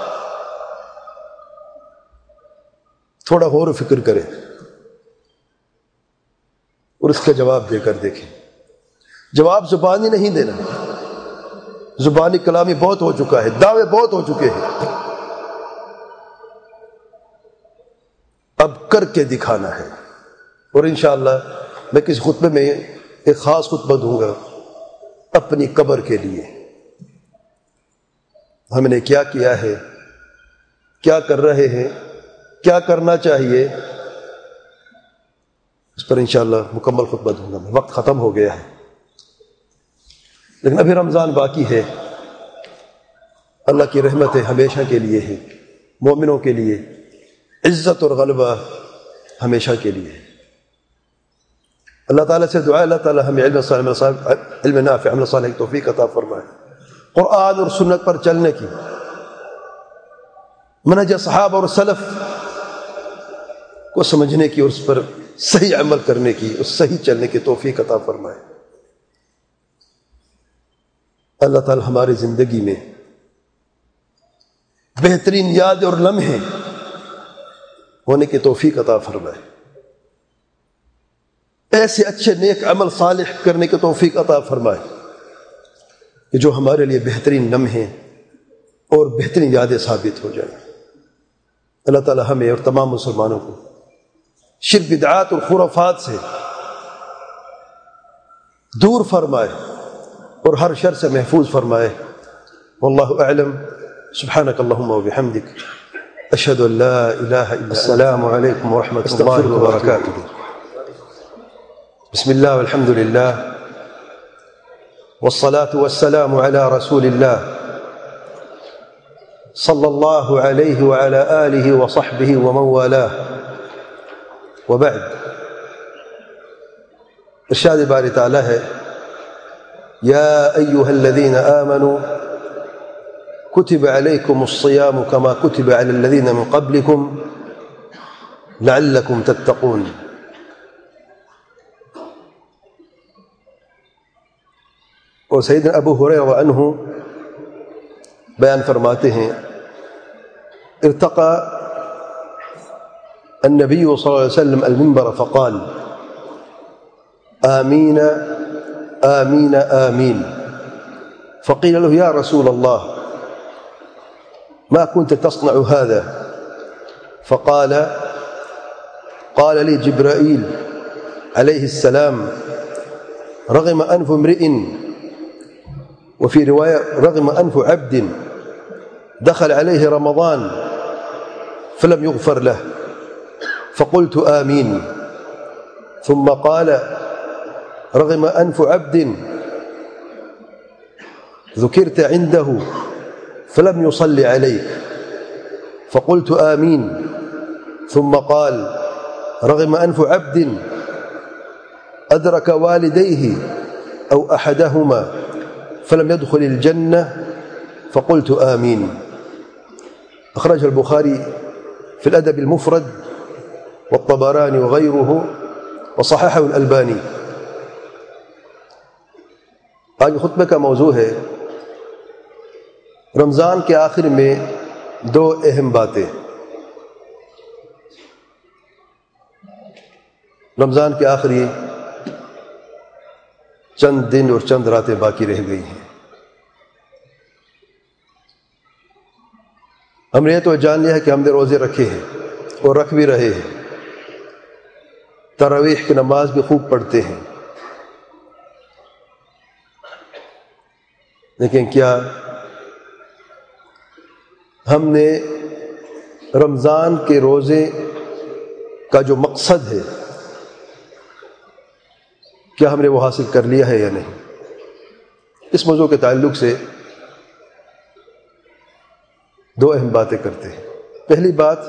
تھوڑا غور و فکر کریں اور اس کا جواب دے کر دیکھیں۔ جواب زبانی نہیں دینا، زبانی کلامی بہت ہو چکا ہے، دعوے بہت ہو چکے ہیں، اب کر کے دکھانا ہے۔ اور انشاءاللہ میں کس خطبے میں ایک خاص خطبہ دوں گا اپنی قبر کے لیے، ہم نے کیا کیا ہے، کیا کر رہے ہیں، کیا کرنا چاہیے، اس پر انشاءاللہ مکمل خطبہ دوں گا۔ وقت ختم ہو گیا ہے لیکن ابھی رمضان باقی ہے، اللہ کی رحمتیں ہمیشہ کے لیے ہے، مومنوں کے لیے عزت اور غلبہ ہمیشہ کے لیے ہے۔ اللہ تعالیٰ سے دعا، اللہ تعالیٰ ہمیں علم صالح، علم نافع، عمل صالح کی توفیق عطا فرمائے، قرآن اور سنت پر چلنے کی، منہج صحابہ اور سلف کو سمجھنے کی اور اس پر صحیح عمل کرنے کی، اس صحیح چلنے کی توفیق عطا فرمائے۔ اللہ تعالیٰ ہماری زندگی میں بہترین یاد اور لمحے ہونے کی توفیق عطا فرمائے، ایسے اچھے نیک عمل صالح کرنے کی توفیق عطا فرمائے کہ جو ہمارے لیے بہترین لمحے اور بہترین یادیں ثابت ہو جائیں۔ اللہ تعالیٰ ہمیں اور تمام مسلمانوں کو شرک، بدعات اور خرافات سے دور فرمائے اور ہر شر سے محفوظ فرمائے۔ واللہ اعلم، سبحانک اللہم وبحمدک، اشہد ان لا الہ الا۔ السلام علیکم ورحمۃ اللہ وبرکاتہ۔ بسم اللہ والحمد للہ والصلاة والسلام علی رسول اللہ صلی اللہ علیہ وعلی آلہ وصحبہ ومن والاہ، وبعد۔ ارشاد باری تعالی ہے، یا ایہا الذین آمنوا کتب علیکم الصیام کما کتب علی الذین من قبلکم لعلکم تتقون۔ اور سیدنا ابو ہریرہ عنہ بیان فرماتے ہیں، ارتقى النبي صلى الله عليه وسلم المنبر فقال آمين آمين آمين، فقيل له يا رسول الله ما كنت تصنع هذا؟ فقال قال لي جبرائيل عليه السلام رغم أنف امرئ، وفي رواية رغم أنف عبد دخل عليه رمضان فلم يغفر له، فقلت آمين، ثم قال رغم أنف عبد ذكرت عنده فلم يصلي عليك، فقلت آمين، ثم قال رغم أنف عبد أدرك والديه أو أحدهما فلم يدخل الجنة، فقلت آمين۔ أخرجه البخاري في الأدب المفرد والطبراني وغيره وصححه الألباني۔ آج خطبے کا موضوع ہے رمضان کے آخر میں دو اہم باتیں۔ رمضان کے آخری چند دن اور چند راتیں باقی رہ گئی ہیں، ہم نے تو جان لیا ہے کہ ہم نے روزے رکھے ہیں اور رکھ بھی رہے ہیں، تراویح کی نماز بھی خوب پڑھتے ہیں، لیکن کیا ہم نے رمضان کے روزے کا جو مقصد ہے کیا ہم نے وہ حاصل کر لیا ہے یا نہیں؟ اس موضوع کے تعلق سے دو اہم باتیں کرتے ہیں۔ پہلی بات،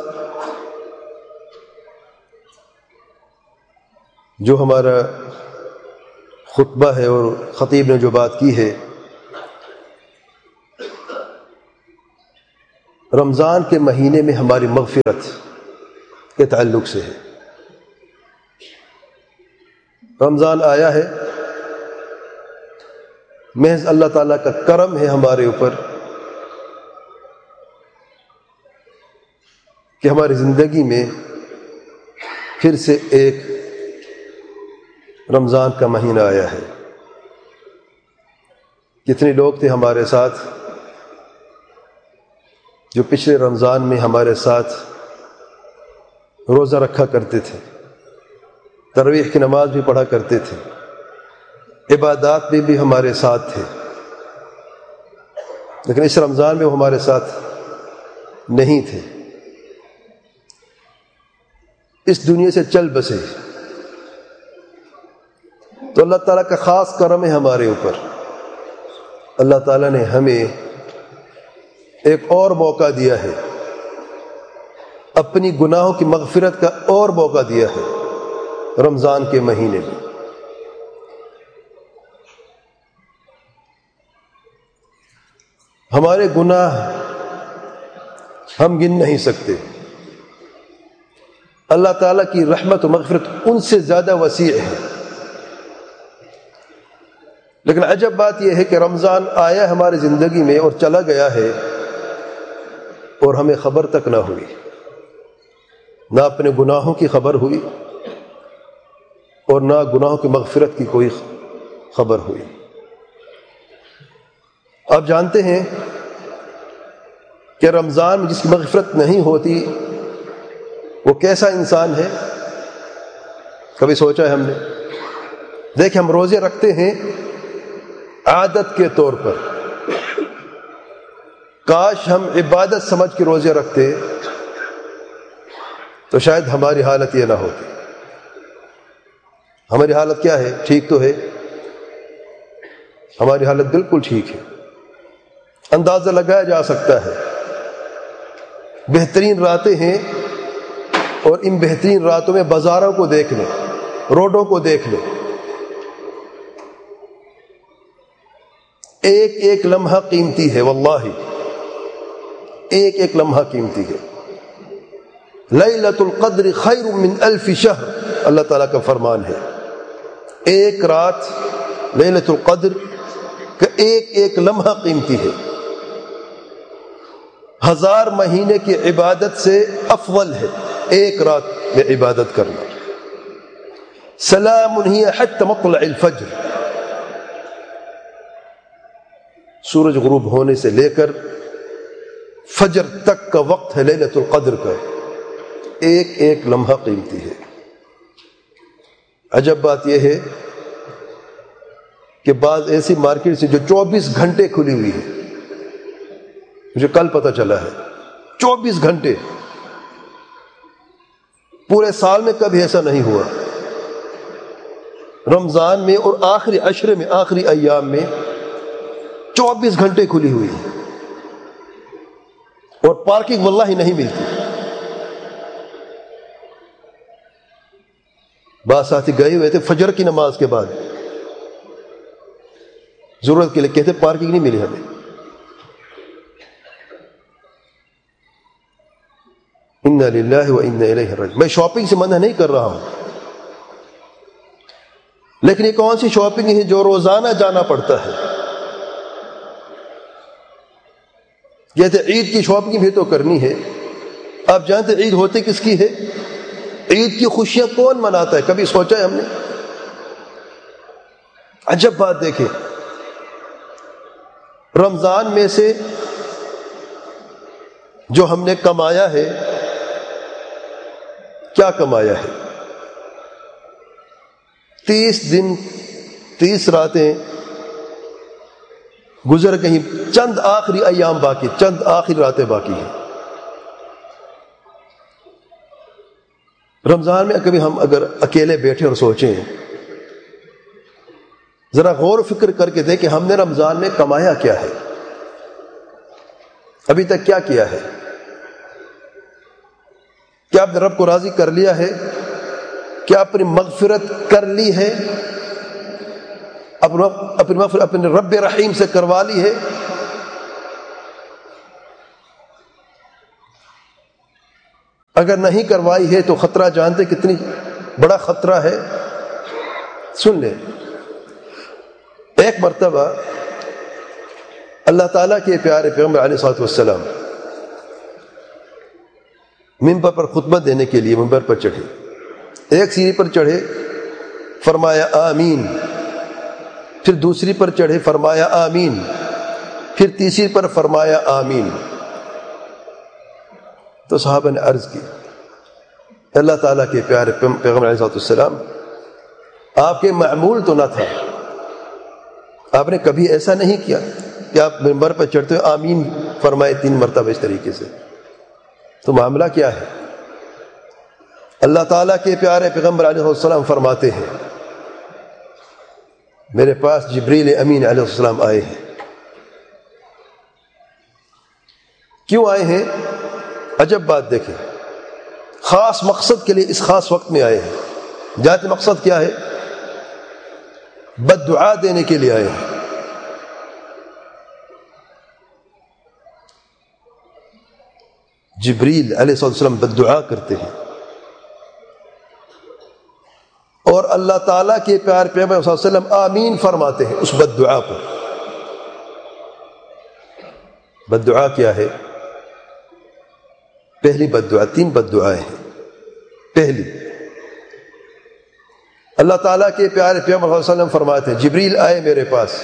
جو ہمارا خطبہ ہے اور خطیب نے جو بات کی ہے، رمضان کے مہینے میں ہماری مغفرت کے تعلق سے ہے۔ رمضان آیا ہے، محض اللہ تعالیٰ کا کرم ہے ہمارے اوپر کہ ہماری زندگی میں پھر سے ایک رمضان کا مہینہ آیا ہے۔ کتنے لوگ تھے ہمارے ساتھ جو پچھلے رمضان میں ہمارے ساتھ روزہ رکھا کرتے تھے، تراویح کی نماز بھی پڑھا کرتے تھے، عبادات میں بھی ہمارے ساتھ تھے، لیکن اس رمضان میں وہ ہمارے ساتھ نہیں تھے، اس دنیا سے چل بسے۔ تو اللہ تعالیٰ کا خاص کرم ہے ہمارے اوپر، اللہ تعالیٰ نے ہمیں ایک اور موقع دیا ہے، اپنی گناہوں کی مغفرت کا اور موقع دیا ہے رمضان کے مہینے میں۔ ہمارے گناہ ہم گن نہیں سکتے، اللہ تعالیٰ کی رحمت و مغفرت ان سے زیادہ وسیع ہے، لیکن عجب بات یہ ہے کہ رمضان آیا ہماری زندگی میں اور چلا گیا ہے اور ہمیں خبر تک نہ ہوئی، نہ اپنے گناہوں کی خبر ہوئی اور نہ گناہوں کی مغفرت کی کوئی خبر ہوئی۔ آپ جانتے ہیں کہ رمضان میں جس کی مغفرت نہیں ہوتی وہ کیسا انسان ہے؟ کبھی سوچا ہے ہم نے؟ دیکھیں، ہم روزے رکھتے ہیں عادت کے طور پر، کاش ہم عبادت سمجھ کے روزے رکھتے تو شاید ہماری حالت یہ نہ ہوتی۔ ہماری حالت کیا ہے؟ ٹھیک تو ہے، ہماری حالت بالکل ٹھیک ہے، اندازہ لگایا جا سکتا ہے۔ بہترین راتیں ہیں اور ان بہترین راتوں میں بازاروں کو دیکھ لیں، روڈوں کو دیکھ لیں، ایک ایک لمحہ قیمتی ہے، واللہ ایک ایک لمحہ قیمتی ہے۔ لیلۃ القدر خیر من الف شہر، اللہ تعالیٰ کا فرمان ہے، ایک رات لیلۃ القدر کا ایک ایک لمحہ قیمتی ہے، 1000 مہینے کی عبادت سے افضل ہے ایک رات میں عبادت کرنا۔ سلام ہی حتی مطلع الفجر، سورج غروب ہونے سے لے کر فجر تک کا وقت ہے لیلۃ القدر کا، ایک ایک لمحہ قیمتی ہے۔ عجب بات یہ ہے کہ بعض ایسی مارکیٹ سے جو 24 گھنٹے کھلی ہوئی ہے، مجھے کل پتہ چلا ہے 24 گھنٹے، پورے سال میں کبھی ایسا نہیں ہوا، رمضان میں اور آخری عشرے میں، آخری ایام میں 24 گھنٹے کھلی ہوئی ہے، اور پارکنگ واللہ نہیں ملتی۔ بعض ساتھی گئے ہوئے تھے فجر کی نماز کے بعد، ضرورت کے لیے، کہتے پارکنگ نہیں ملی ہمیں۔ انا للہ و انا الیہ راجعون۔ میں شاپنگ سے منع نہیں کر رہا ہوں، لیکن یہ کون سی شاپنگ ہے جو روزانہ جانا پڑتا ہے؟ کہتے عید کی شاپنگ بھی تو کرنی ہے۔ آپ جانتے عید ہوتی کس کی ہے؟ عید کی خوشیاں کون مناتا ہے؟ کبھی سوچا ہے ہم نے؟ عجب بات دیکھیں، رمضان میں سے جو ہم نے کمایا ہے، کیا کمایا ہے؟ 30 دن 30 راتیں گزر گئی، چند آخری ایام باقی، چند آخری راتیں باقی ہیں۔ رمضان میں کبھی ہم اگر اکیلے بیٹھے اور سوچیں، ذرا غور و فکر کر کے دیکھیں ہم نے رمضان میں کمایا کیا ہے، ابھی تک کیا کیا ہے؟ کیا آپ نے رب کو راضی کر لیا ہے؟ کیا اپنی مغفرت کر لی ہے؟ اپنے رب رحیم سے کروا لی ہے؟ اگر نہیں کروائی ہے تو خطرہ جانتے کتنی بڑا خطرہ ہے؟ سن لیں، ایک مرتبہ اللہ تعالیٰ کے پیارے پیغمبر علیہ الصلوۃ والسلام منبر پر خطبہ دینے کے لیے منبر پر چڑھے. ایک سیڑھی پر چڑھے، فرمایا آمین. پھر دوسری پر چڑھے، فرمایا آمین. پھر تیسری پر فرمایا آمین. تو صحابہ نے عرض کی، اللہ تعالیٰ کے پیارے پیغمبر علیہ السلام، آپ کے معمول تو نہ تھا، آپ نے کبھی ایسا نہیں کیا کہ آپ منبر پر چڑھتے ہوئے آمین فرمائے 3 مرتبہ اس طریقے سے. تو معاملہ کیا ہے؟ اللہ تعالیٰ کے پیارے پیغمبر علیہ السلام فرماتے ہیں، میرے پاس جبریل امین علیہ السلام آئے ہیں. کیوں آئے ہیں؟ عجب بات دیکھیں، خاص مقصد کے لیے اس خاص وقت میں آئے ہیں. ذاتی مقصد کیا ہے؟ بد دعا دینے کے لیے آئے ہیں. جبریل علیہ السلام بد دعا کرتے ہیں اور اللہ تعالیٰ کے پیارے پیغمبر صلی اللہ علیہ وسلم آمین فرماتے ہیں اس بد دعا پر. بد دعا کیا ہے؟ پہلی بد دعا، 3 بد دعائیں ہیں. پہلی، اللہ تعالیٰ کے پیارے پیغمبر صلی اللہ علیہ وسلم فرماتے ہیں جبریل آئے میرے پاس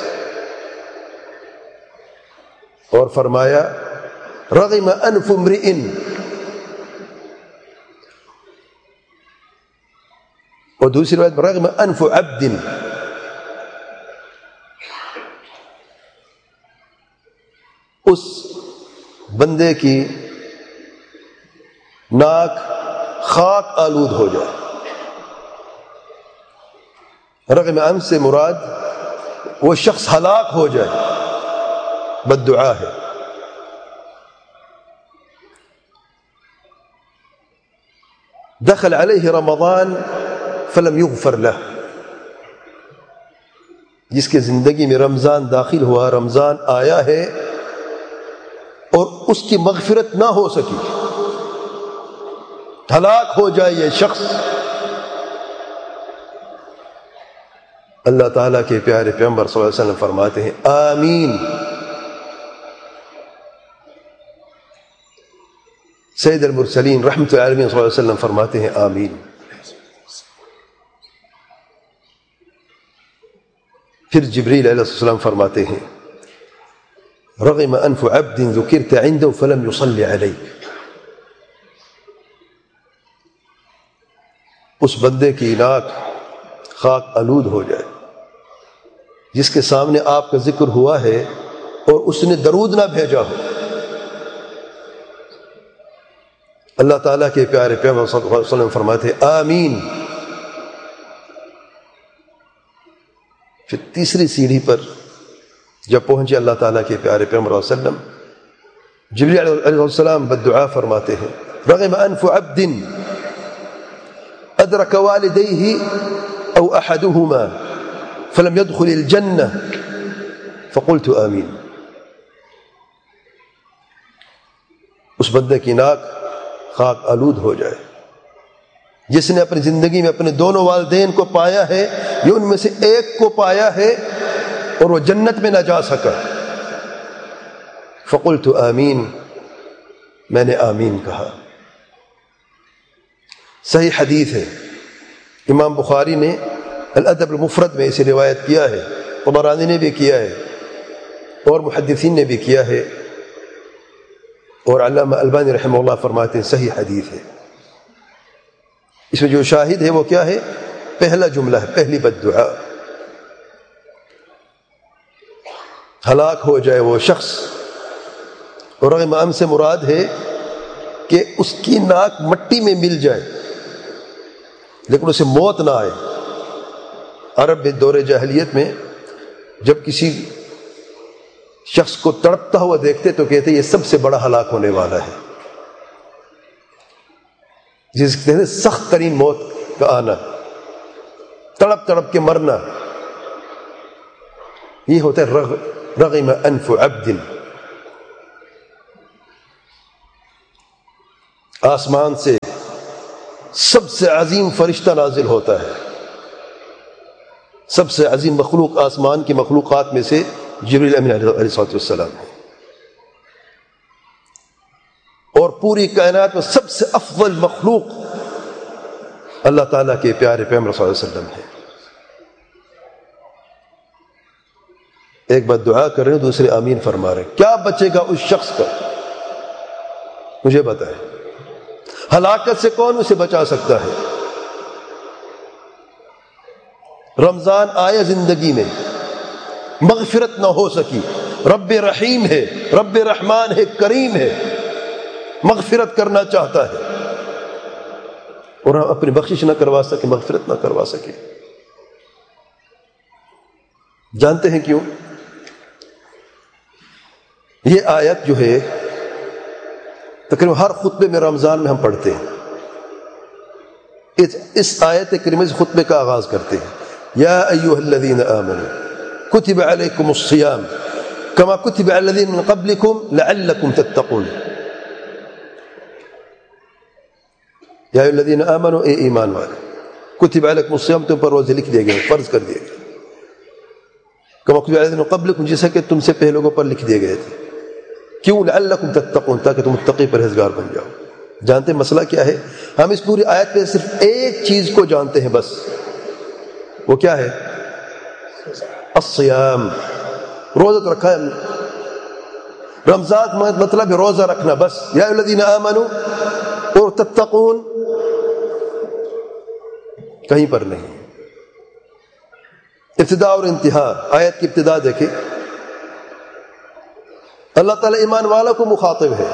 اور فرمایا رغم انف امرئ، اور دوسری روایت رغم انف عبد، اس بندے کی ناک خاک آلود ہو جائے. رغم انف سے مراد وہ شخص ہلاک ہو جائے، بد دعا ہے. دخل علیہ رمضان فلم یغفر لہ، جس کے زندگی میں رمضان داخل ہوا، رمضان آیا ہے اور اس کی مغفرت نہ ہو سکی، ہلاک ہو جائے یہ شخص. اللہ تعالیٰ کے پیارے پیغمبر صلی اللہ علیہ وسلم فرماتے ہیں آمین. سید المرسلین رحمۃ اللہ علیہ صلی اللہ علیہ وسلم فرماتے ہیں آمین. پھر جبریل علیہ السلام فرماتے ہیں رغم انف عبد ذکرت عنده فلم يصلي عليك، اس بندے کی ناک خاک آلود ہو جائے جس کے سامنے آپ کا ذکر ہوا ہے اور اس نے درود نہ بھیجا ہو. اللہ تعالیٰ کے پیارے پیغمبر صلی اللہ علیہ وسلم فرماتے ہیں آمین. پھر تیسری سیڑھی پر جب پہنچے اللہ تعالیٰ کے پیارے پیغمبر صلی اللہ علیہ وسلم، جبریل علیہ السلام بد دعا فرماتے ہیں رغم انف عبد ادرک والدیہ او احدہما فلم يدخل الجنہ فقلت آمین. اس بندے کی ناک خاک آلود ہو جائے جس نے اپنی زندگی میں اپنے دونوں والدین کو پایا ہے یا ان میں سے ایک کو پایا ہے اور وہ جنت میں نہ جا سکا. فقلت آمین، میں نے آمین کہا. صحیح حدیث ہے، امام بخاری نے الادب المفرد میں اسے روایت کیا ہے، طبرانی نے بھی کیا ہے اور محدثین نے بھی کیا ہے، اور علامہ البانی رحمہ اللہ فرماتے ہیں صحیح حدیث ہے. اس میں جو شاہد ہے وہ کیا ہے؟ پہلا جملہ ہے، پہلی بد دعا. ہلاک ہو جائے وہ شخص، اور رغم انف سے مراد ہے کہ اس کی ناک مٹی میں مل جائے لیکن اسے موت نہ آئے. عرب میں دور جاہلیت میں جب کسی شخص کو تڑپتا ہوا دیکھتے تو کہتے یہ سب سے بڑا ہلاک ہونے والا ہے، جس کہتے ہیں سخت ترین موت کا آنا، تڑپ تڑپ کے مرنا. یہ ہوتا ہے رغم انف عبد. آسمان سے سب سے عظیم فرشتہ نازل ہوتا ہے، سب سے عظیم مخلوق آسمان کی مخلوقات میں سے جبریل امین علیہ السلام ہے، اور پوری کائنات میں سب سے افضل مخلوق اللہ تعالیٰ کے پیارے پیغمبر صلی اللہ علیہ وسلم ہے۔ ایک بات دعا کر رہے ہیں، دوسرے آمین فرما رہے ہیں۔ کیا بچے گا اس شخص کا؟ مجھے بتائیں، ہلاکت سے کون اسے بچا سکتا ہے؟ رمضان آیا زندگی میں، مغفرت نہ ہو سکی، رب رحیم ہے، رب رحمان ہے، کریم ہے، مغفرت کرنا چاہتا ہے، اور ہم اپنی بخشش نہ کروا سکے، مغفرت نہ کروا سکے۔ جانتے ہیں کیوں؟ یہ آیت جو ہے تقریباً ہر خطبے میں رمضان میں ہم پڑھتے ہیں، اس آیت کریمہ سے خطبے کا آغاز کرتے ہیں۔ یا ایھا الذین آمنوا کتب علیکم الصیام کما کتب علی الذین من قبلکم لعلکم تتقون۔ یا ایھا الذین آمنوا، اے ایمان والے، کتب علیکم الصیام، تم پر روزے لکھ دیے گئے، فرض کر دیے گئے، کما کتب علی الذین من قبلکم، جیسا کہ تم سے پہلے لوگوں پر لکھ دیے گئے تھے۔ کیوں؟ لعلکم تتقون، تاکہ تم متقی پرہیزگار بن جاؤ۔ جانتے ہیں مسئلہ کیا ہے؟ ہم اس پوری آیت پہ صرف ایک چیز کو جانتے ہیں بس، وہ کیا ہے؟ الصیام، روزہ رکھا ہے ہم نے۔ رمضان کا مطلب ہے روزہ رکھنا بس۔ یا ایھا الذین آمنوا اور تتقون کہیں پر نہیں۔ ابتدا اور انتہا، آیت کی ابتدا دیکھیں، اللہ تعالیٰ ایمان والوں کو مخاطب ہے۔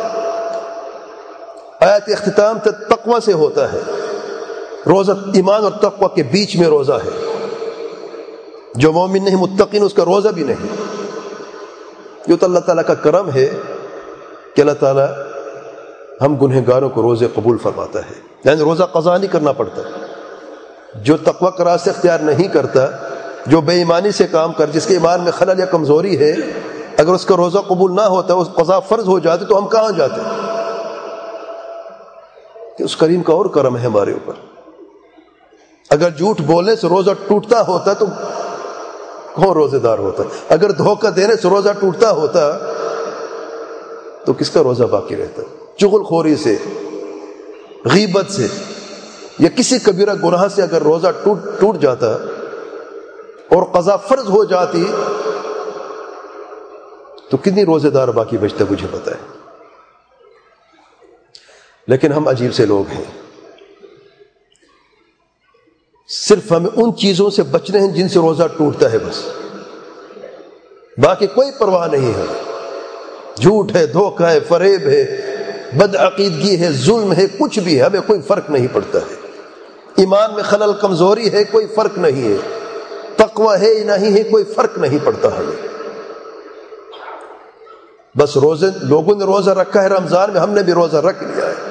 آیت اختتام تقوی سے ہوتا ہے۔ روزہ ایمان اور تقوی کے بیچ میں روزہ ہے۔ جو مومن نہیں، متقین، اس کا روزہ بھی نہیں۔ یہ تو اللہ تعالیٰ کا کرم ہے کہ اللہ تعالیٰ ہم گنہگاروں کو روزے قبول فرماتا ہے، یعنی روزہ قضا نہیں کرنا پڑتا۔ جو تقوی کا راستہ اختیار نہیں کرتا، جو بے ایمانی سے کام کر، جس کے ایمان میں خلل یا کمزوری ہے، اگر اس کا روزہ قبول نہ ہوتا، اس قضا فرض ہو جاتے، تو ہم کہاں جاتے؟ کہ اس کریم کا اور کرم ہے ہمارے اوپر۔ اگر جھوٹ بولنے سے روزہ ٹوٹتا ہوتا تو کون روزے دار ہوتا؟ اگر دھوکہ دینے سے روزہ ٹوٹتا ہوتا تو کس کا روزہ باقی رہتا؟ چغل خوری سے، غیبت سے، یا کسی کبیرہ گناہ سے اگر روزہ ٹوٹ جاتا اور قضا فرض ہو جاتی تو کتنی روزے دار باقی بچتے؟ مجھے پتہ ہے۔ لیکن ہم عجیب سے لوگ ہیں، صرف ہمیں ان چیزوں سے بچنے ہیں جن سے روزہ ٹوٹتا ہے بس، باقی کوئی پرواہ نہیں ہے۔ جھوٹ ہے، دھوکہ ہے، فریب ہے، بدعقیدگی ہے، ظلم ہے، کچھ بھی ہے، ہمیں کوئی فرق نہیں پڑتا ہے۔ ایمان میں خلل کمزوری ہے، کوئی فرق نہیں ہے۔ تقوی ہے نہیں ہے، کوئی فرق نہیں پڑتا ہمیں۔ بس روزے، لوگوں نے روزہ رکھا ہے رمضان میں، ہم نے بھی روزہ رکھ لیا ہے۔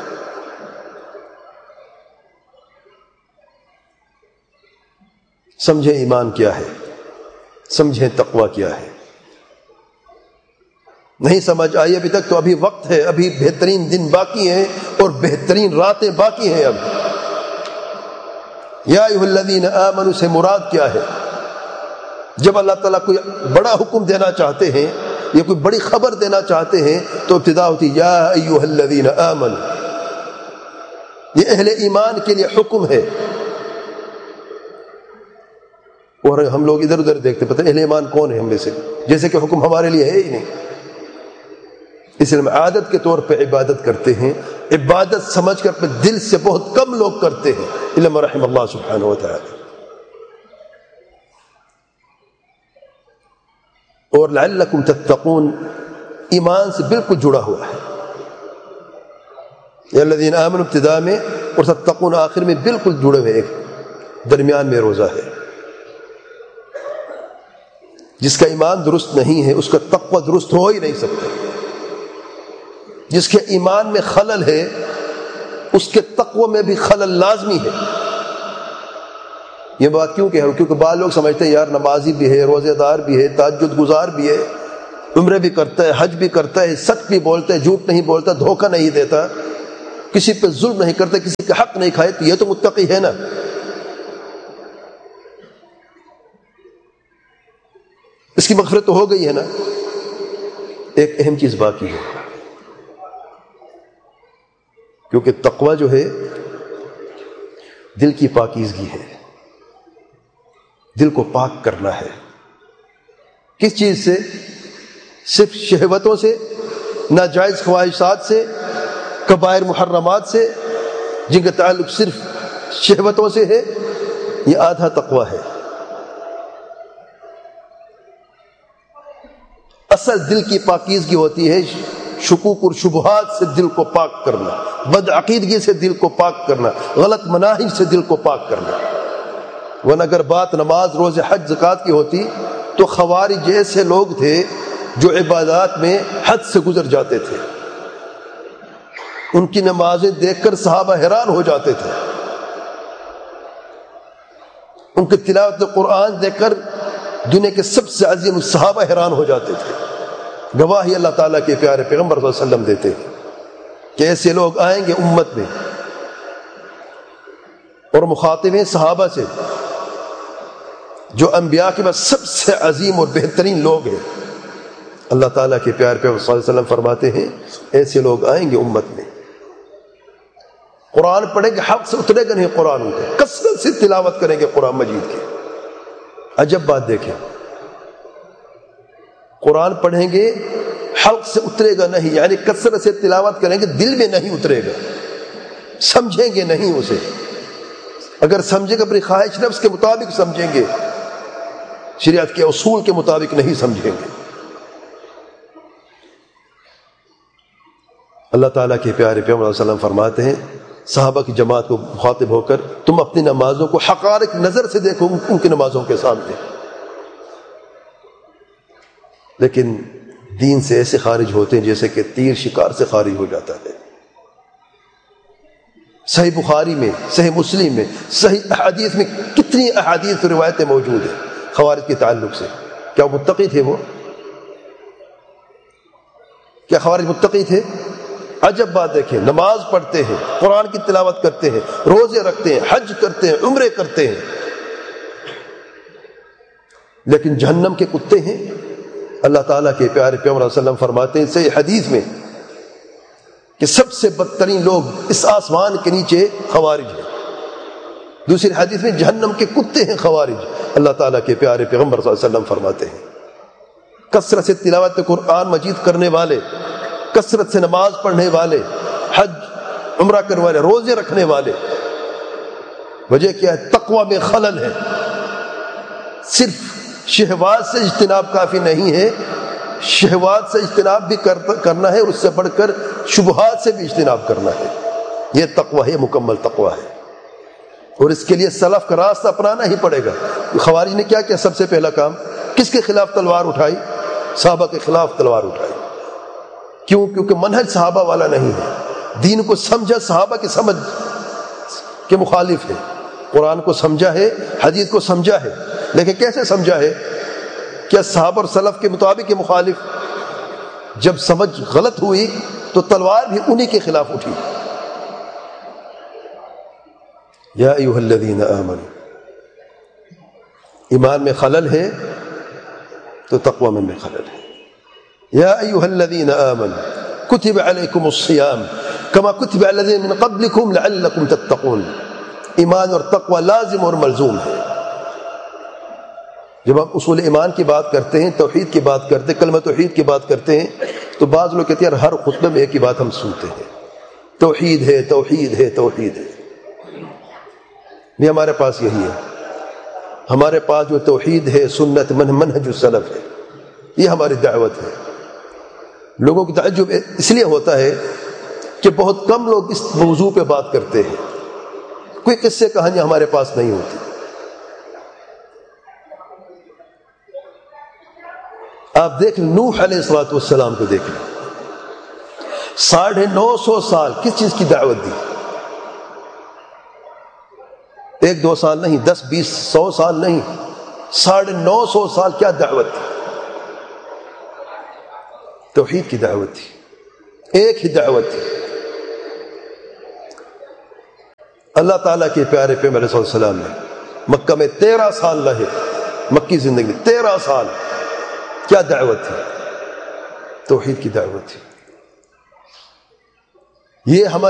سمجھیں ایمان کیا ہے، سمجھیں تقوی کیا ہے۔ نہیں سمجھ آئی ابھی تک تو ابھی وقت ہے، ابھی بہترین دن باقی ہیں اور بہترین راتیں باقی ہیں۔ اب یا ایھا الذین آمنوا سے مراد کیا ہے؟ جب اللہ تعالیٰ کوئی بڑا حکم دینا چاہتے ہیں یا کوئی بڑی خبر دینا چاہتے ہیں تو ابتدا ہوتی یا ایھا الذین آمنوا، یہ اہل ایمان کے لیے حکم ہے۔ اور ہم لوگ ادھر ادھر دیکھتے، پتہ اہل ایمان کون ہے ہم میں سے، جیسے کہ حکم ہمارے لیے ہے ہی نہیں۔ اس لیے ہم عادت کے طور پہ عبادت کرتے ہیں، عبادت سمجھ کر اپنے دل سے بہت کم لوگ کرتے ہیں، الا من رحم اللہ سبحانہ وتعالی۔ اور لعلکم تتقون ایمان سے بالکل جڑا ہوا ہے۔ یا الذین آمنوا ابتدا میں اور تتقون آخر میں بالکل جڑے ہوئے، ایک درمیان میں روزہ ہے۔ جس کا ایمان درست نہیں ہے اس کا تقوی درست ہو ہی نہیں سکتا۔ جس کے ایمان میں خلل ہے اس کے تقوی میں بھی خلل لازمی ہے۔ یہ بات کیوں کہہ رہا ہوں؟ کیونکہ بعض لوگ سمجھتے ہیں یار نمازی بھی ہے، روزے دار بھی ہے، تہجد گزار بھی ہے، عمرے بھی کرتا ہے، حج بھی کرتا ہے، سچ بھی بولتا ہے، جھوٹ نہیں بولتا، دھوکہ نہیں دیتا، کسی پہ ظلم نہیں کرتا، کسی کا حق نہیں کھائے، تو یہ تو متقی ہے نا۔ اس کی مغفرت تو ہو گئی ہے نا۔ ایک اہم چیز باقی ہے، کیونکہ تقوی جو ہے دل کی پاکیزگی ہے، دل کو پاک کرنا ہے۔ کس چیز سے؟ صرف شہوتوں سے، ناجائز خواہشات سے، کبائر محرمات سے، جن کا تعلق صرف شہوتوں سے ہے، یہ آدھا تقوی ہے۔ اصل دل کی پاکیزگی ہوتی ہے شکوک اور شبہات سے دل کو پاک کرنا، بد عقیدگی سے دل کو پاک کرنا، غلط مناہج سے دل کو پاک کرنا۔ ورنہ اگر بات نماز، روزے، حج، زکوٰۃ کی ہوتی تو خوارج جیسے لوگ تھے جو عبادات میں حد سے گزر جاتے تھے، ان کی نمازیں دیکھ کر صحابہ حیران ہو جاتے تھے، ان کی تلاوت قرآن دیکھ کر دنیا کے سب سے عظیم صحابہ حیران ہو جاتے تھے۔ گواہی اللہ تعالیٰ کے پیارے پیغمبر صلی اللہ علیہ وسلم دیتے ہیں کہ ایسے لوگ آئیں گے امت میں، اور مخاطب ہیں صحابہ سے جو انبیاء کے بعد سب سے عظیم اور بہترین لوگ ہیں۔ اللہ تعالیٰ کے پیارے پیغمبر صلی اللہ علیہ وسلم فرماتے ہیں ایسے لوگ آئیں گے امت میں، قرآن پڑھیں گے، حق سے اترے گا نہیں قرآن، ان کے کثرت سے تلاوت کریں گے قرآن مجید کی۔ عجب بات دیکھیں، قرآن پڑھیں گے، حلق سے اترے گا نہیں، یعنی کثرت سے تلاوت کریں گے، دل میں نہیں اترے گا، سمجھیں گے نہیں اسے۔ اگر سمجھیں گے اپنی خواہش نفس کے مطابق سمجھیں گے، شریعت کے اصول کے مطابق نہیں سمجھیں گے۔ اللہ تعالیٰ کے پیارے پیغمبر صلی اللہ علیہ وسلم فرماتے ہیں صحابہ کی جماعت کو مخاطب ہو کر، تم اپنی نمازوں کو حقارت کی نظر سے دیکھو ان کی نمازوں کے سامنے، لیکن دین سے ایسے خارج ہوتے ہیں جیسے کہ تیر شکار سے خارج ہو جاتا ہے۔ صحیح بخاری میں، صحیح مسلم میں، صحیح احادیث میں کتنی احادیث روایتیں موجود ہیں خوارج کے تعلق سے۔ کیا وہ متقی تھے؟ وہ کیا خوارج متقی تھے؟ عجب بات دیکھیں، نماز پڑھتے ہیں، قرآن کی تلاوت کرتے ہیں، روزے رکھتے ہیں، حج کرتے ہیں، عمرے کرتے ہیں، لیکن جہنم کے کتے ہیں۔ اللہ تعالیٰ کے پیارے پیغمبر صلی اللہ علیہ وسلم فرماتے ہیں صحیح حدیث میں کہ سب سے بدترین لوگ اس آسمان کے نیچے خوارج ہیں۔ دوسری حدیث میں جہنم کے کتے ہیں خوارج۔ اللہ تعالیٰ کے پیارے پیغمبر صلی اللہ علیہ وسلم فرماتے ہیں کثرت سے تلاوت قرآن مجید کرنے والے، کثرت سے نماز پڑھنے والے، حج عمرہ کرنے والے، روزے رکھنے والے، وجہ کیا ہے؟ تقوی میں خلل ہے۔ صرف شہوات سے اجتناب کافی نہیں ہے، شہوات سے اجتناب بھی کرنا ہے، اور اس سے بڑھ کر شبہات سے بھی اجتناب کرنا ہے۔ یہ تقوی ہے، مکمل تقوی ہے، اور اس کے لیے سلف کا راستہ اپنانا ہی پڑے گا۔ خوارج نے کیا کیا؟ سب سے پہلا کام کس کے خلاف تلوار اٹھائی؟ صحابہ کے خلاف تلوار اٹھائی۔ کیوں؟ کیونکہ منہج صحابہ والا نہیں ہے، دین کو سمجھا صحابہ کی سمجھ کے مخالف ہے، قرآن کو سمجھا ہے، حدیث کو سمجھا ہے، لیکن کیسے سمجھا ہے؟ کیا صحابہ اور سلف کے مطابق کے مخالف؟ جب سمجھ غلط ہوئی تو تلوار بھی انہی کے خلاف اٹھی۔ یا ایھا الذین آمنوا، ایمان میں خلل ہے تو تقوی میں بھی خلل ہے۔ یا ایھا الذین آمنوا کتب علیکم الصیام کما کتب علی الذین من قبلکم لعلکم تتقون۔ ایمان اور تقوی لازم اور ملزوم ہے۔ جب ہم اصول ایمان کی بات کرتے ہیں، توحید کی بات کرتے ہیں، کلمہ توحید کی بات کرتے ہیں، تو بعض لوگ کہتے ہیں ہر خطبے میں ایک ہی بات ہم سنتے ہیں، توحید ہے، توحید ہے، توحید ہے۔ نہیں، ہمارے پاس یہی ہے، ہمارے پاس جو توحید ہے، سنت، منہج السلف ہے، یہ ہماری دعوت ہے۔ لوگوں کی تعجب اس لیے ہوتا ہے کہ بہت کم لوگ اس موضوع پہ بات کرتے ہیں، کوئی قصے کہانیاں ہمارے پاس نہیں ہوتی۔ آپ دیکھ لیں نوح علیہ السلام کو دیکھ لیں، 950 سال کس چیز کی دعوت دی؟ 1-2 سال نہیں، 10 20 100 سال نہیں، 950 سال کیا دعوت تھی؟ توحید کی دعوت تھی، ایک ہی دعوت تھی۔ اللہ تعالیٰ کے پیارے پیغمبر علیہ السلام نے مکہ میں 13 سال رہے، مکی زندگی میں 13 سال کیا دعوت تھی، توحید کی دعوت تھی۔ یہ ہمارے